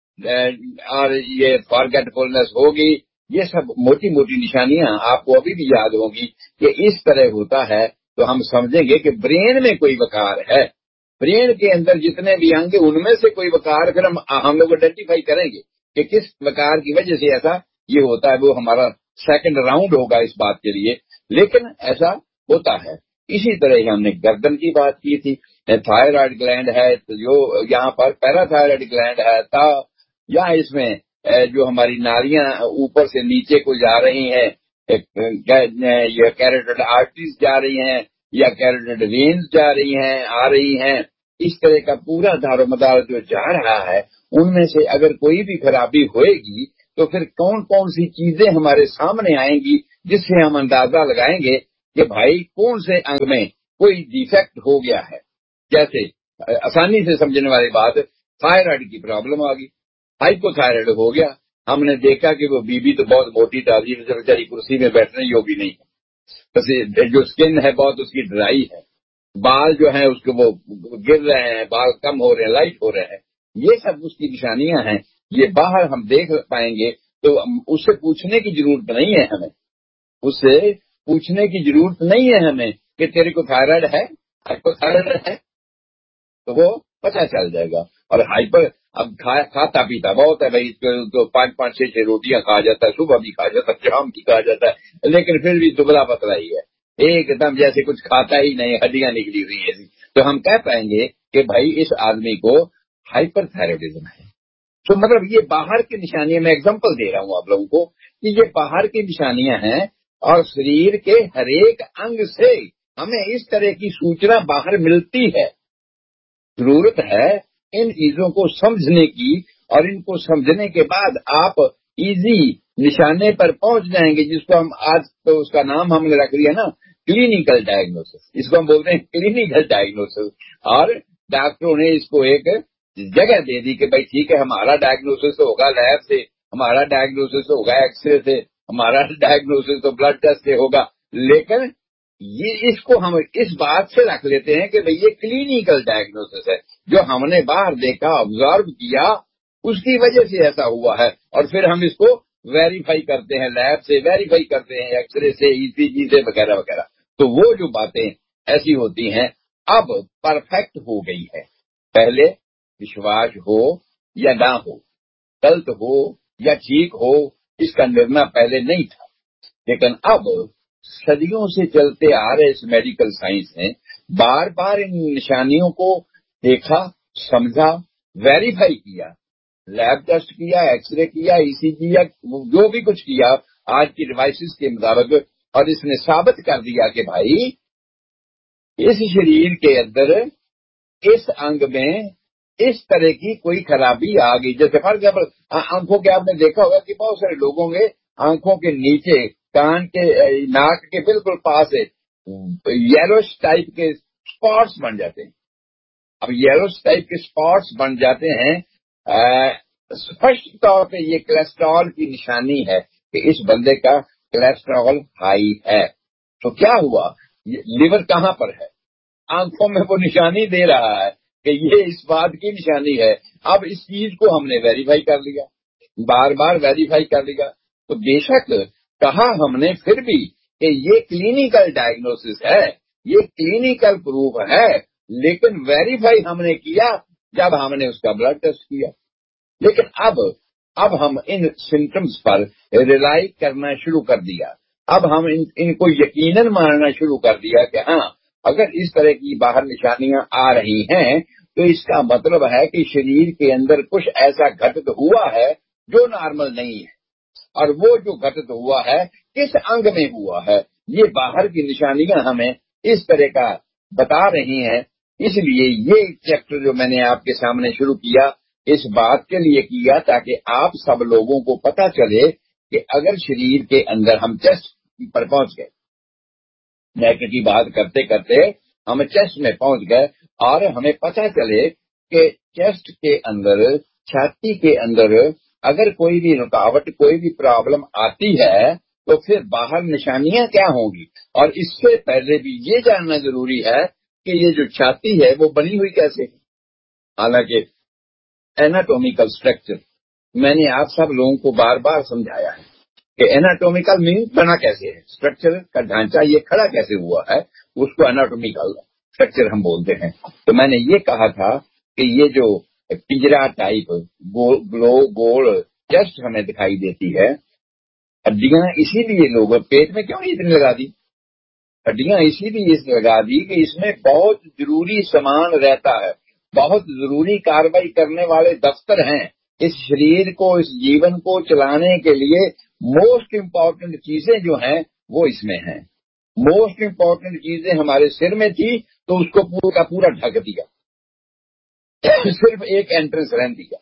اور یہ فارگیٹفولنس ہوگی. یہ سب موٹی موٹی نشانیاں آپ کو ابھی بھی یاد ہوں گی کہ اس طرح ہوتا ہے. تو ہم سمجھیں گے کہ برین میں کوئی وقار ہے, برین کے اندر جتنے بھی انگ ان میں سے کوئی وقار, پھر ہم لوگ آئیڈینٹیفائی کریں گے کہ کس وقار کی وجہ سے ایسا یہ ہوتا ہے. وہ ہمارا سیکنڈ راؤنڈ ہوگا اس بات کے لیے, لیکن ایسا ہوتا ہے. اسی طرح ہی ہم نے گردن کی بات کی تھی، تھائرائڈ گلینڈ ہے تو جو یہاں پر پیراتھائرائڈ گلینڈ ہے تا یا اس میں جو ہماری نالیاں اوپر سے نیچے کو جا رہی ہیں، یا کیروٹیڈ آرٹریز جا رہی ہیں یا کیروٹیڈ وینز جا رہی ہیں آ رہی ہیں، اس طرح کا پورا دار و مدار جو جا رہا ہے، ان میں سے اگر کوئی بھی خرابی ہوئے گی تو پھر کون کون سی چیزیں ہمارے سامنے آئیں گی جس سے ہم اندازہ لگائیں گے کہ بھائی کون سے انگ میں کوئی ڈیفیکٹ ہو گیا ہے۔ جیسے آسانی سے سمجھنے والی بات، تھائرائڈ کی پرابلم آ گئی، ہائپو تھائرائڈ ہو گیا، ہم نے دیکھا کہ وہ بی تو بہت موٹی ڈالی بیچاری کرسی میں بیٹھنے یوگی نہیں ہے، بس جو اسکن ہے بہت اس کی ڈرائی ہے، بال جو ہیں اس کے وہ گر رہے ہیں، بال کم ہو رہے ہیں، لائٹ ہو رہے ہیں، یہ سب اس کی نشانیاں ہیں، یہ باہر ہم دیکھ پائیں گے تو اس سے پوچھنے کی ضرورت نہیں ہے ہمیں، اس سے پوچھنے کی ضرورت نہیں ہے ہمیں کہ تیرے کو تھائرائڈ ہے، ہائپو تھائرائڈ ہے، تو وہ پتہ چل جائے گا۔ اور ہائپر اب کھاتا پیتا بہت ہے بھائی، تو 5 6 روٹیاں کھا جاتا ہے، صبح بھی کھا جاتا ہے، شام بھی کھا جاتا ہے، لیکن پھر بھی دبلا پتلا ہی ہے، ایک دم جیسے کچھ کھاتا ہی نہیں، ہڈیاں نکلی ہوئی ہیں، تو ہم کہہ پائیں گے کہ بھائی اس آدمی کو ہائپر تھائرائڈزم ہے۔ تو مطلب یہ باہر کی نشانیاں، میں اگزامپل دے رہا ہوں آپ لوگوں کو کہ یہ باہر کی نشانیاں ہیں، اور شریر کے ہر ایک انگ سے ہمیں اس طرح کی سوچنا باہر ملتی ہے۔ ضرورت ہے ان چیزوں کو سمجھنے کی، اور ان کو سمجھنے کے بعد آپ ایزی نشانے پر پہنچ جائیں گے، جس کو ہم آج تو اس کا نام ہم نے رکھ لیا نا، کلینیکل ڈائگنوسس، اس کو ہم بولتے ہیں کلینیکل ڈائگنوسس، اور ڈاکٹروں نے اس کو ایک جگہ دے دی کہ بھائی ٹھیک ہے، ہمارا ڈائگنوسس ہوگا لیب سے، ہمارا ڈائگنوسس ہوگا ایکس رے سے، ہمارا ڈائگنوسس تو بلڈ ٹیسٹ سے ہوگا، لیکن یہ اس کو ہم اس بات سے رکھ لیتے ہیں کہ بھئی یہ کلینیکل ڈائگنوسس ہے، جو ہم نے باہر دیکھا، آبزرو کیا، اس کی وجہ سے ایسا ہوا ہے، اور پھر ہم اس کو ویریفائی کرتے ہیں، لیب سے ویریفائی کرتے ہیں، ایکس رے سے، ای سی جی سے وغیرہ وغیرہ۔ تو وہ جو باتیں ایسی ہوتی ہیں اب پرفیکٹ ہو گئی ہے، پہلے وشواس ہو یا نہ ہو، غلط ہو یا ٹھیک ہو، اس کا نرنا پہلے نہیں تھا، لیکن اب صدیوں سے چلتے آ رہے اس میڈیکل سائنس نے بار بار ان نشانیوں کو دیکھا، سمجھا، ویریفائی کیا، لیب ٹیسٹ کیا، ایکس رے کیا، ای سی جی یا جو بھی کچھ کیا آج کی ڈیوائسز کے مطابق، اور اس نے ثابت کر دیا کہ بھائی اس شریر کے اندر اس انگ میں اس طرح کی کوئی خرابی آ گئی۔ جیسے فار ایگزامپل آنکھوں کے، آپ نے دیکھا ہوگا کہ بہت سارے لوگوں کے آنکھوں کے نیچے، کان کے، ناک کے بالکل پاس یلوش ٹائپ کے اسپاٹس بن جاتے ہیں۔ اب یلوش ٹائپ کے اسپاٹس بن جاتے ہیں، اسپشٹ طور پہ یہ کولیسٹرول کی نشانی ہے کہ اس بندے کا کولیسٹرول ہائی ہے۔ تو کیا ہوا، لیور کہاں پر ہے؟ آنکھوں میں وہ نشانی دے رہا ہے کہ یہ اس بات کی نشانی ہے۔ اب اس چیز کو ہم نے ویریفائی کر لیا، بار بار ویریفائی کر لیا، تو بے شک کہا ہم نے پھر بھی کہ یہ کلینیکل ڈائگنوسس ہے، یہ کلینیکل پروف ہے، لیکن ویریفائی ہم نے کیا جب ہم نے اس کا بلڈ ٹیسٹ کیا۔ لیکن اب ہم ان سمٹمز پر ریلائی کرنا شروع کر دیا، اب ہم ان کو یقیناً ماننا شروع کر دیا کہ ہاں اگر اس طرح کی باہر نشانیاں آ رہی ہیں تو اس کا مطلب ہے کہ شریر کے اندر کچھ ایسا گھٹت ہوا ہے جو نارمل نہیں ہے، اور وہ جو گھٹت ہوا ہے کس انگ میں ہوا ہے، یہ باہر کی نشانیاں ہمیں اس طرح کا بتا رہی ہیں۔ اس لیے یہ چیپٹر جو میں نے آپ کے سامنے شروع کیا، اس بات کے لیے کیا تاکہ آپ سب لوگوں کو پتہ چلے کہ اگر شریر کے اندر ہم چیسٹ پر پہنچ گئے، نیک کی بات کرتے کرتے ہم چیسٹ میں پہنچ گئے، اور ہمیں پتہ چلے کہ چیسٹ کے اندر، چھاتی کے اندر اگر کوئی بھی رکاوٹ، کوئی بھی پرابلم آتی ہے تو پھر باہر نشانیاں کیا ہوں گی۔ اور اس سے پہلے بھی یہ جاننا ضروری ہے کہ یہ جو چھاتی ہے وہ بنی ہوئی کیسے ہے۔ حالانکہ ایناٹومیکل اسٹرکچر میں نے آپ سب لوگوں کو بار بار سمجھایا ہے کہ ایناٹومیکل مین بنا کیسے ہے، اسٹرکچر کا ڈھانچہ یہ کھڑا کیسے ہوا ہے، اس کو ایناٹومیکل اسٹرکچر ہم بولتے ہیں۔ تو میں نے یہ کہا تھا کہ یہ جو پنجرا ٹائپ گول چیسٹ ہمیں دکھائی دیتی ہے، ہڈیاں اسی لیے لوگ پیٹ میں کیوں نہیں اتنی لگا دی، ہڈیاں اسی لیے اس لگا دی کہ اس میں بہت ضروری سامان رہتا ہے، بہت ضروری کارروائی کرنے والے دفتر ہیں۔ اس شریر کو، اس جیون کو چلانے کے لیے موسٹ امپورٹنٹ چیزیں جو ہیں وہ اس میں ہیں۔ موسٹ امپورٹنٹ چیزیں ہمارے سر میں تھی تو اس کو پورا پورا ڈھک دیا، صرف ایک انٹرنس رہن دیا۔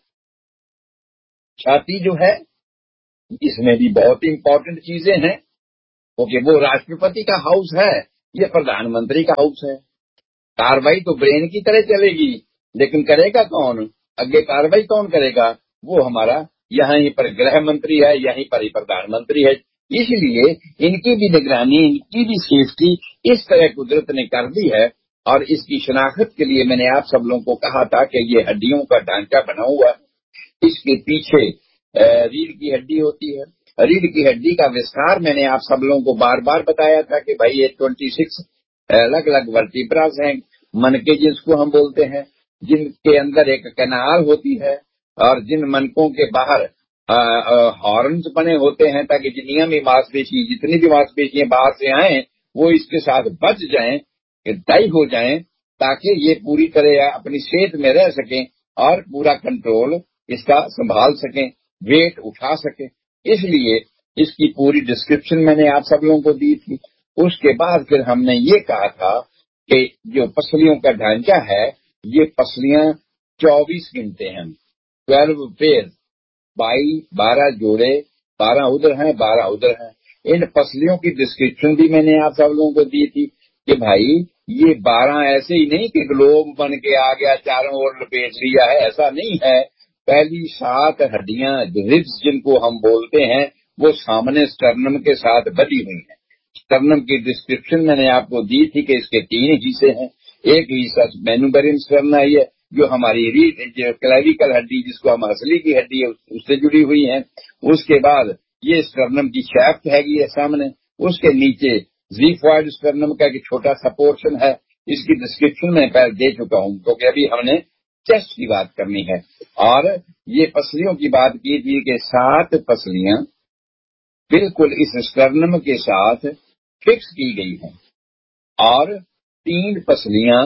چھاتی جو ہے اس میں بھی بہت امپورٹنٹ چیزیں ہیں، کیونکہ وہ راشٹرپتی کا ہاؤس ہے، یہ پردھان منتری کا ہاؤس ہے۔ کاروائی تو برین کی طرح چلے گی، لیکن کرے گا کون؟ اگے کاروائی کون کرے گا؟ وہ ہمارا یہاں ہی پر گرہ منتری ہے، یہیں پر ہی پردھان منتری ہے۔ اس لیے ان کی بھی نگرانی، ان کی بھی سیفٹی اس طرح قدرت نے کر دی ہے۔ اور اس کی شناخت کے لیے میں نے آپ سب لوگوں کو کہا تھا کہ یہ ہڈیوں کا ڈھانچہ بنا ہوا ہے، اس کے پیچھے ریڑھ کی ہڈی ہوتی ہے۔ ریڑھ کی ہڈی کا وستار میں نے آپ سب لوگوں کو بار بار بتایا تھا کہ بھائی یہ 26 الگ الگ ورٹیبراز ہیں، منکے جس کو ہم بولتے ہیں، جن کے اندر ایک کینال ہوتی ہے، اور جن منکوں کے باہر ہارنز بنے ہوتے ہیں تاکہ جتنی بھی ماس پیشیاں باہر سے آئیں وہ اس کے ساتھ بچ جائیں، ڈائی ہو جائیں، تاکہ یہ پوری طرح اپنی صحت میں رہ سکیں اور پورا کنٹرول اس کا سنبھال سکیں، ویٹ اٹھا سکیں۔ اس لیے اس کی پوری ڈسکرپشن میں نے آپ سب لوگوں کو دی تھی۔ اس کے بعد پھر ہم نے یہ کہا تھا کہ جو پسلیوں کا ڈھانچہ ہے، یہ پسلیاں 24 گنتے ہیں، 12 پیئر، 12 جوڑے، 12 ادھر ہیں 12 ادھر ہیں۔ ان پسلیوں کی ڈسکرپشن بھی میں نے آپ سب لوگوں کو دی تھی کہ بھائی یہ 12 ایسے ہی نہیں کہ گلوب بن کے آ گیا چاروں اور لپیٹ لیا ہے، ایسا نہیں ہے۔ پہلی 7 ہڈیاں ریبس جن کو ہم بولتے ہیں وہ سامنے سٹرنم کے ساتھ بندھی ہوئی ہیں۔ سٹرنم کی ڈسکرپشن میں نے آپ کو دی تھی کہ اس کے 3 حصے ہیں۔ ایک حصہ مینوبرین سٹرنا ہے جو ہماری کلیویکل ہڈی جس کو ہم ہنسلی کی ہڈی ہے اس سے جڑی ہوئی ہے۔ اس کے بعد یہ سٹرنم کی شیفٹ ہے گی سامنے، اس کے نیچے زیفوائڈ سٹرنم کا ایک چھوٹا سا پورشن ہے۔ اس کی ڈسکرپشن میں پہلے دے چکا ہوں کیونکہ ابھی ہم نے چیسٹ کی بات کرنی ہے۔ اور یہ پسلیوں کی بات کی تھی کہ 7 پسلیاں بالکل اس سٹرنم کے ساتھ فکس کی گئی ہیں، اور 3 پسلیاں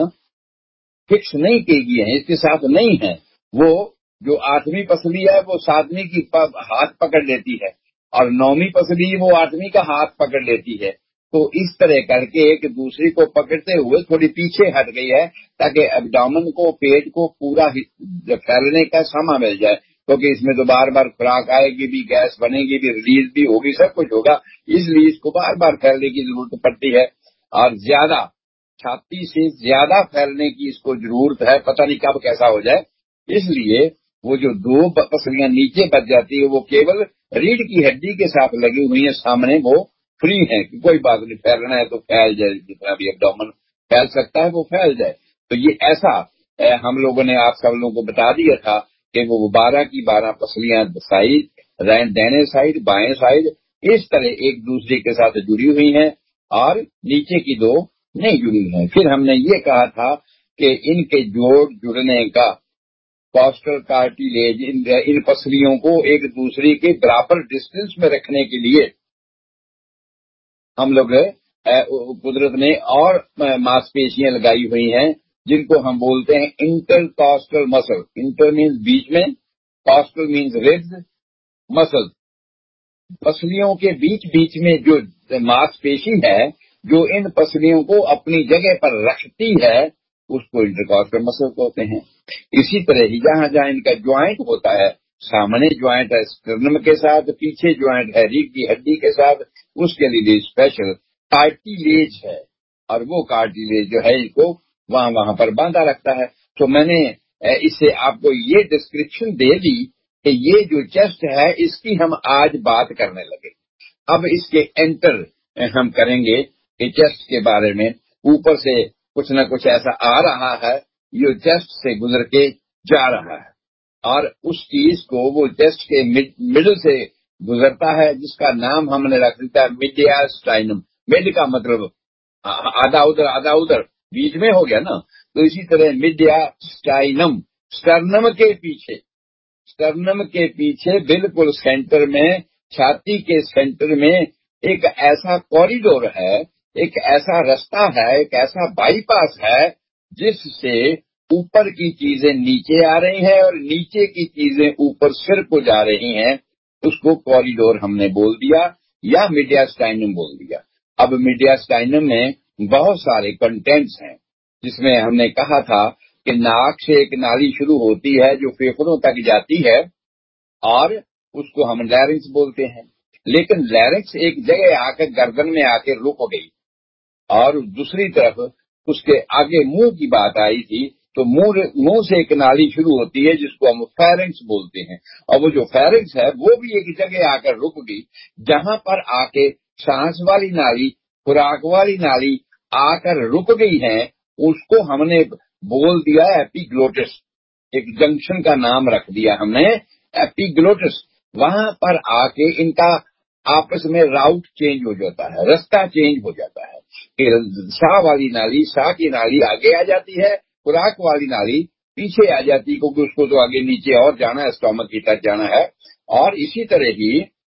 فکس نہیں کی گئی ہیں، اس کے ساتھ نہیں ہیں۔ وہ جو 8ویں پسلی ہے وہ 7ویں کی ہاتھ پکڑ لیتی ہے، اور 9ویں پسلی وہ 8ویں کا ہاتھ پکڑ لیتی ہے۔ تو اس طرح کر کے ایک دوسری کو پکڑتے ہوئے تھوڑی پیچھے ہٹ گئی ہے تاکہ ایبڈومن کو، پیٹ کو پورا پھیلنے کا ساما مل جائے، کیونکہ اس میں تو بار بار خوراک آئے گی بھی، گیس بنے گی بھی، ریلیز بھی ہوگی، سب کچھ ہوگا، اس لیے اس کو بار بار پھیلنے کی ضرورت پڑتی ہے۔ اور زیادہ چھاتی سے زیادہ پھیلنے کی اس کو ضرورت ہے، پتہ نہیں کب کیسا ہو جائے۔ اس لیے وہ جو 2 پسلیاں نیچے بچ جاتی ہے وہ کیول ریڑھ کی ہڈی کے ساتھ لگی ہوئی ہیں، سامنے وہ فری ہیں کہ کوئی بات نہیں، پھیلنا ہے تو پھیل جائے، جتنا بھی ایبڈومن پھیل سکتا ہے وہ پھیل جائے۔ تو یہ ایسا ہم لوگوں نے آپ سب لوگوں کو بتا دیا تھا کہ وہ 12 کی 12 پسلیاں سائڈ، دائیں سائڈ بائیں سائڈ اس طرح ایک دوسرے کے ساتھ جڑی ہوئی ہیں، اور نیچے کی 2 نہیں جڑی ہیں۔ پھر ہم نے یہ کہا تھا کہ ان کے جڑنے کا کاسٹل کارٹیلیج ان پسلیوں کو ایک دوسرے کے برابر ڈسٹینس میں رکھنے کے لیے ہم لوگ قدرت نے اور ماس پیشیاں لگائی ہوئی ہیں جن کو ہم بولتے ہیں انٹر کاسٹل مسل۔ انٹر مینز بیچ میں، کاسٹل مینز ریبز، مسل۔ پسلیوں کے بیچ میں جو ماس پیشی ہے جو ان پسلیوں کو اپنی جگہ پر رکھتی ہے اس کو انٹرکاسٹل مسل کہتے ہیں۔ اسی طرح ہی جہاں جہاں ان کا جوائنٹ ہوتا ہے، سامنے جوائنٹ ہے سٹرنم کے ساتھ، پیچھے جوائنٹ ہے ریڑھ کی ہڈی کے ساتھ، اس کے لیے اسپیشل کارٹیلیج ہے، اور وہ کارٹیلیج جو ہے ان کو وہاں پر باندھا رکھتا ہے۔ تو میں نے اس سے آپ کو یہ ڈسکرپشن دے دی کہ یہ جو چیسٹ ہے اس کی ہم آج بات کرنے لگے۔ اب اس کے انٹر ہم کریں گے کہ چیسٹ کے بارے میں اوپر سے کچھ نہ کچھ ایسا آ رہا ہے جو چیسٹ سے گزر کے جا رہا ہے، اور اس چیز کو وہ چیسٹ کے مڈل سے گزرتا ہے جس کا نام ہم نے رکھ دیا میڈیاسٹائنم۔ مڈ کا مطلب آدھا ادھر بیچ میں ہو گیا نا، تو اسی طرح میڈیاسٹائنم سٹرنم کے پیچھے بالکل سینٹر میں، چھاتی کے سینٹر میں ایک ایسا کوریڈور ہے ایک ایسا رستہ ہے، ایک ایسا بائی پاس ہے جس سے اوپر کی چیزیں نیچے آ رہی ہیں اور نیچے کی چیزیں اوپر سر کو جا رہی ہیں. اس کو کوریڈور ہم نے بول دیا یا میڈیاسٹائنم بول دیا. اب میڈیاسٹائنم میں بہت سارے کنٹینٹس ہیں، جس میں ہم نے کہا تھا کہ ناک سے ایک نالی شروع ہوتی ہے جو پھیپھڑوں تک جاتی ہے اور اس کو ہم لیرنکس بولتے ہیں. لیکن لیرنکس ایک جگہ آ کے گردن میں آ کے رک گئی اور دوسری طرف اس کے آگے منہ کی بات آئی تھی، تو منہ سے ایک نالی شروع ہوتی ہے جس کو ہم فیرنکس بولتے ہیں، اور وہ جو فیرنکس ہے وہ بھی ایک جگہ آ کر رک گئی، جہاں پر آ کے سانس والی نالی، خوراک والی نالی آ کر رک گئی ہے. اس کو ہم نے بول دیا ایپیگلوٹس. ایک جنکشن کا نام رکھ دیا ہم نے ایپیگلوٹس. وہاں پر آ کے ان کا آپس میں راؤٹ چینج ہو جاتا ہے، رستہ چینج ہو جاتا ہے کہ سا والی نالی، سا کی نالی آگے آ جاتی ہے، خوراک والی نالی پیچھے آ جاتی ہے، کیونکہ اس کو تو آگے نیچے اور جانا ہے، اسٹومک کی طرف جانا ہے. اور اسی طرح ہی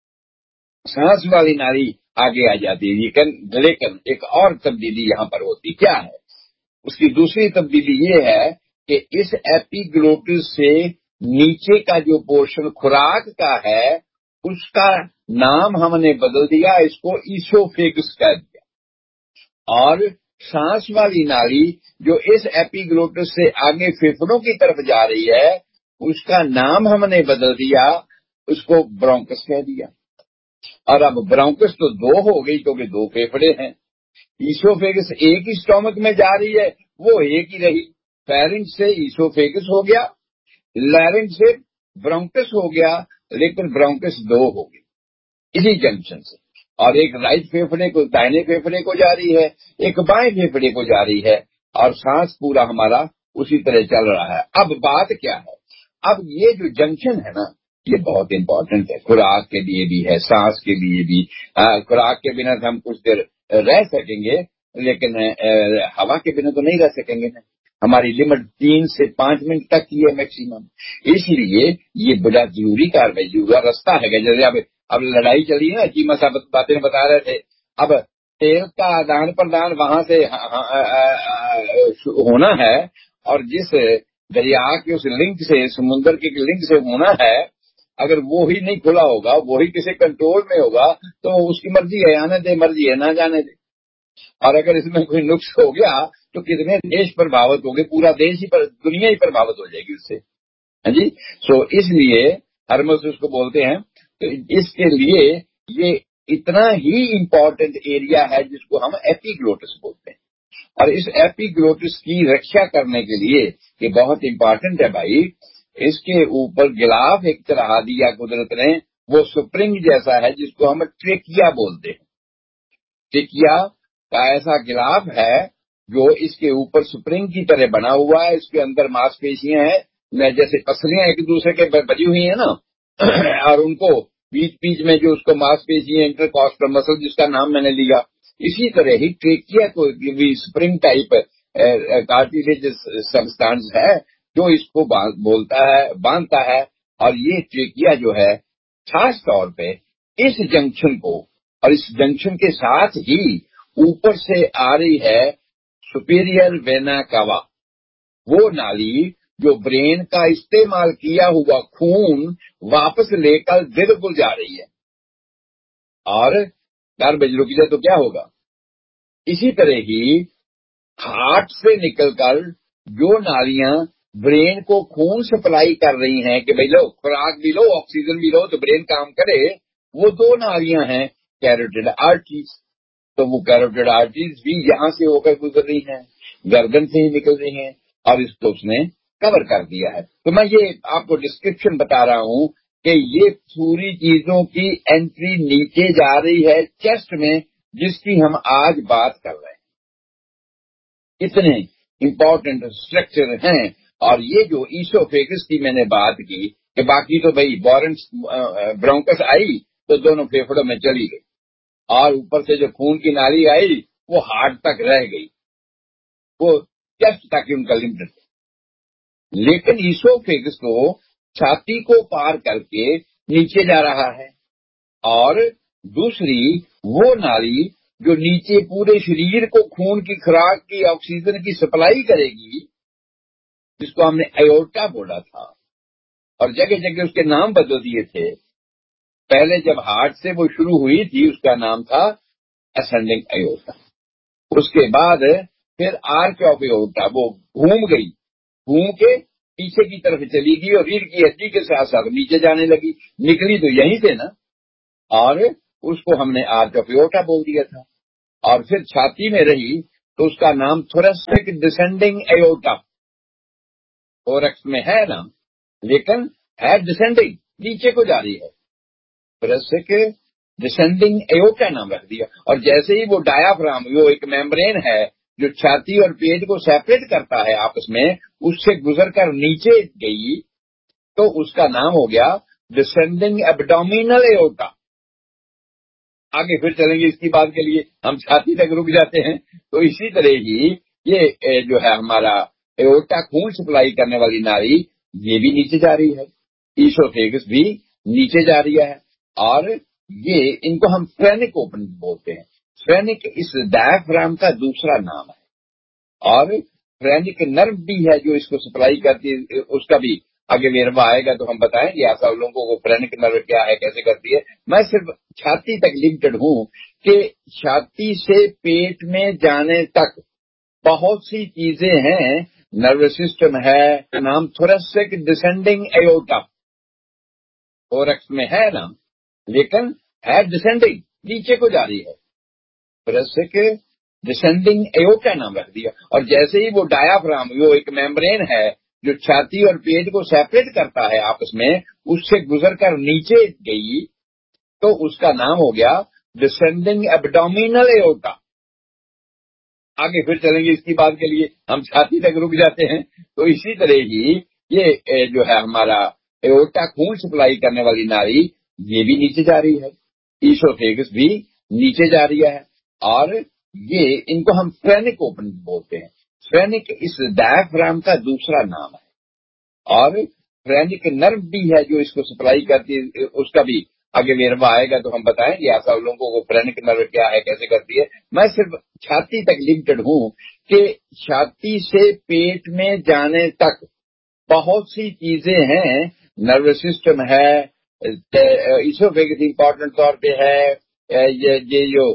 سانس والی نالی آگے آ جاتی ہے. لیکن ایک اور تبدیلی یہاں پر ہوتی کیا ہے؟ اس کی دوسری تبدیلی یہ ہے کہ اس ایپیگلوٹس سے نیچے کا جو پورشن خوراک کا ہے اس کا نام ہم نے بدل دیا، اس کو ایسوفیگس کہہ دیا. اور سانس والی نالی جو اس ایپیگلوٹس سے آگے پھیپھڑوں کی طرف جا رہی ہے اس کا نام ہم نے بدل دیا، اس کو برونکس کہہ دیا. اور اب برونکس تو دو ہو گئی کیونکہ دو پھیپھڑے ہیں. ایسوفیگس ایک ہی اسٹومک میں جا رہی ہے، وہ ایک ہی رہی. فیرنکس سے ایسوفیگس ہو گیا، لیرنکس سے برونکس ہو گیا، لیکن برونکس دو ہو گئی اسی جنکشن سے. اور ایک رائٹ پھیپھڑے کو، دائنے پھیپھڑے کو جا رہی ہے، ایک بائیں پھیپھڑے کو جا رہی ہے، اور سانس پورا ہمارا اسی طرح چل رہا ہے. اب بات کیا ہے؟ اب یہ جو جنکشن ہے نا یہ بہت امپورٹنٹ ہے، خوراک کے لیے بھی ہے، سانس کے لیے بھی. خوراک کے بنا ہم کچھ دیر رہ سکیں گے لیکن ہوا کے بنا تو نہیں رہ سکیں گے نا. ہماری لمٹ 3 سے 5 منٹ تک کی ہے میکسیمم. اس لیے یہ بڑا ضروری کاروائی ہوا رستہ ہے. جیسے اب لڑائی چلی ہے نا، چیمہ صاحب باتیں بتا رہے تھے. اب تیل کا آدان پردان وہاں سے ہونا ہے، اور جس دریا کے اس لنک سے، سمندر کے لنک سے ہونا ہے، اگر وہی نہیں کھلا ہوگا، وہی کسی کنٹرول میں ہوگا تو اس کی مرضی ہے آنے دے، مرضی ہے نہ جانے دے. اور اگر اس میں کوئی نقص ہو گیا تو کتنے دیش پربھاوت ہو گئے، پورا دیش ہی دنیا ہی پربھاوت ہو جائے گی اس سے. ہاں جی. سو اس لیے ہرمز اس کو بولتے ہیں. تو اس کے لیے یہ اتنا ہی امپورٹنٹ ایریا ہے جس کو ہم ایپیگلوٹس بولتے ہیں. اور اس ایپیگلوٹس کی رکشا کرنے کے لیے یہ بہت امپورٹنٹ ہے بھائی. اس کے اوپر گلاف ایک چڑھا دیا قدرت نے، وہ سپرنگ جیسا ہے جس کو ہم ٹریکیا بولتے ہیں. ٹریکیا کا ایسا گلاف ہے جو اس کے اوپر سپرنگ کی طرح بنا ہوا ہے. اس کے اندر ماس پیشیاں ہیں جیسے پسلیاں ایک دوسرے کے بجی ہوئی ہیں نا، اور ان کو بیچ بیچ میں جو اس کو ماس پیشیاں انٹرکوسٹل مسل جس کا نام میں نے لیا، اسی طرح ہی ٹریکیا کو بھی سپرنگ ٹائپ کارٹیلیج سبسٹانس ہے جو اس کو بولتا ہے، باندھتا ہے. اور یہ ٹریکیا جو ہے خاص طور پہ اس جنکشن کو، اور اس جنکشن کے ساتھ ہی اوپر سے آ رہی ہے سپیریئر وینا کاوا، وہ نالی جو برین کا استعمال کیا ہوا خون واپس لے کر دل کو جا رہی ہے. اور اگر بج رک جائے تو کیا ہوگا؟ اسی طرح ہی ہارٹ سے نکل کر جو نالیاں برین کو خون سپلائی کر رہی ہیں کہ بھائی لو خوراک بھی لو، آکسیجن بھی لو تو برین کام کرے، وہ دو نالیاں ہیں کیروٹیڈ آرٹریز. تو وہ کیروٹیڈ آرٹریز بھی یہاں سے ہو کر گزر رہی ہیں، گردن سے ہی نکل رہی ہیں، اور اس کو اس نے کور کر دیا ہے. تو میں یہ آپ کو ڈسکرپشن بتا رہا ہوں کہ یہ پوری چیزوں کی انٹری نیچے جا رہی ہے چیسٹ میں، جس کی ہم آج بات کر رہے ہیں. اتنے امپورٹنٹ اسٹرکچر ہیں. اور یہ جو ایسوفیگس کی میں نے بات کی کہ باقی تو بھائی برونکس آئی تو دونوں پھیپھڑوں میں چلی گئی، اور اوپر سے جو خون کی نالی آئی وہ ہارٹ تک رہ گئی، وہ چیسٹ تک ان کا لمٹڈ. لیکن ایسوفیگس تو چھاتی کو پار کر کے نیچے جا رہا ہے، اور دوسری وہ نالی جو نیچے پورے شریر کو خون کی خوراک کی آکسیجن کی سپلائی کرے گی، جس کو ہم نے ایورٹا بولا تھا، اور جگہ جگہ اس کے نام بدل دیے تھے. پہلے جب ہارٹ سے وہ شروع ہوئی تھی اس کا نام تھا اسینڈنگ ایورٹا. اس کے بعد پھر آرچ آف ایورٹا، وہ گھوم کے پیچھے کی طرف چلی گئی اور ریڑھ کی ہڈی کے ساتھ ساتھ نیچے جانے لگی. نکلی تو یہیں سے نا، اور اس کو ہم نے آرچ آف ایورٹا بول دیا تھا. اور پھر چھاتی میں رہی تو اس کا نام تھوریسک ڈسینڈنگ ایورٹا. تھورکس میں ہے نا، لیکن ہے ڈسینڈنگ، نیچے کو جاری ہے. تھوریسک ڈسینڈنگ ایورٹا نام رکھ دیا. اور جیسے ہی وہ ڈایافرام، وہ ایک میمبرین ہے جو چھاتی اور پیٹ کو سیپریٹ کرتا ہے آپس میں، اس سے گزر کر نیچے گئی تو اس کا نام ہو گیا ڈسینڈنگ ایبڈومینل ایورٹا. آگے پھر چلیں گے اس کی بات کے لیے، ہم چھاتی تک رک جاتے ہیں. تو اسی طرح ہی یہ جو ہے ہمارا ایورٹا، خون سپلائی کرنے والی نالی، یہ بھی نیچے جا رہی ہے. ایسوفیگس بھی نیچے جا رہی ہے. اور یہ ان کو ہم فرینک اوپن بولتے ہیں. فرینک اس ڈایافرام کا دوسرا نام ہے. اور فرینک نرو بھی ہے جو اس کو سپلائی کرتی ہے، اس کا بھی آگے ویروا آئے گا تو ہم بتائیں گے آپ لوگوں کو فرینک نرو کیا ہے، کیسے کرتی ہے. میں صرف چھاتی تک لمیٹڈ ہوں کہ چھاتی سے پیٹ میں جانے تک بہت سی چیزیں ہیں. نروس سسٹم ہے، نام تھوریسک ڈسینڈنگ ایورٹا. تھورکس میں ہے نا، لیکن ہے ڈسینڈنگ، نیچے کو جاری ہے. تھوریسک ڈسینڈنگ ایورٹا نام رکھ دیا. اور جیسے ہی وہ ڈایافرام، وہ ایک میمبرین ہے جو چھاتی اور پیٹ کو سیپریٹ کرتا ہے آپس میں، اس سے گزر کر نیچے گئی تو اس کا نام ہو گیا ڈسینڈنگ ایبڈومینل ایورٹا. آگے پھر چلیں گے اس کی بات کے لیے، ہم چھاتی تک رک جاتے ہیں. تو اسی طرح ہی یہ جو ہے ہمارا ایورٹا، خون سپلائی کرنے والی نالی، یہ بھی نیچے جا رہی ہے. ایسوفیگس بھی نیچے جا رہی ہے. اور یہ ان کو ہم فرینک اوپن بولتے ہیں. فرینک اس ڈایافرام کا دوسرا نام ہے. اور فرینک نرو بھی ہے جو اس کو سپلائی کرتی ہے، اس کا بھی آگے ویروا آئے گا تو ہم بتائیں گے آپ لوگوں کو فرینک نرو کیا ہے، کیسے کرتی ہے. میں صرف چھاتی تک لمیٹڈ ہوں کہ چھاتی سے پیٹ میں جانے تک بہت سی چیزیں ہیں. نروس سسٹم ہے، ایسوفیگس امپورٹنٹ طور پہ ہے. یہ جو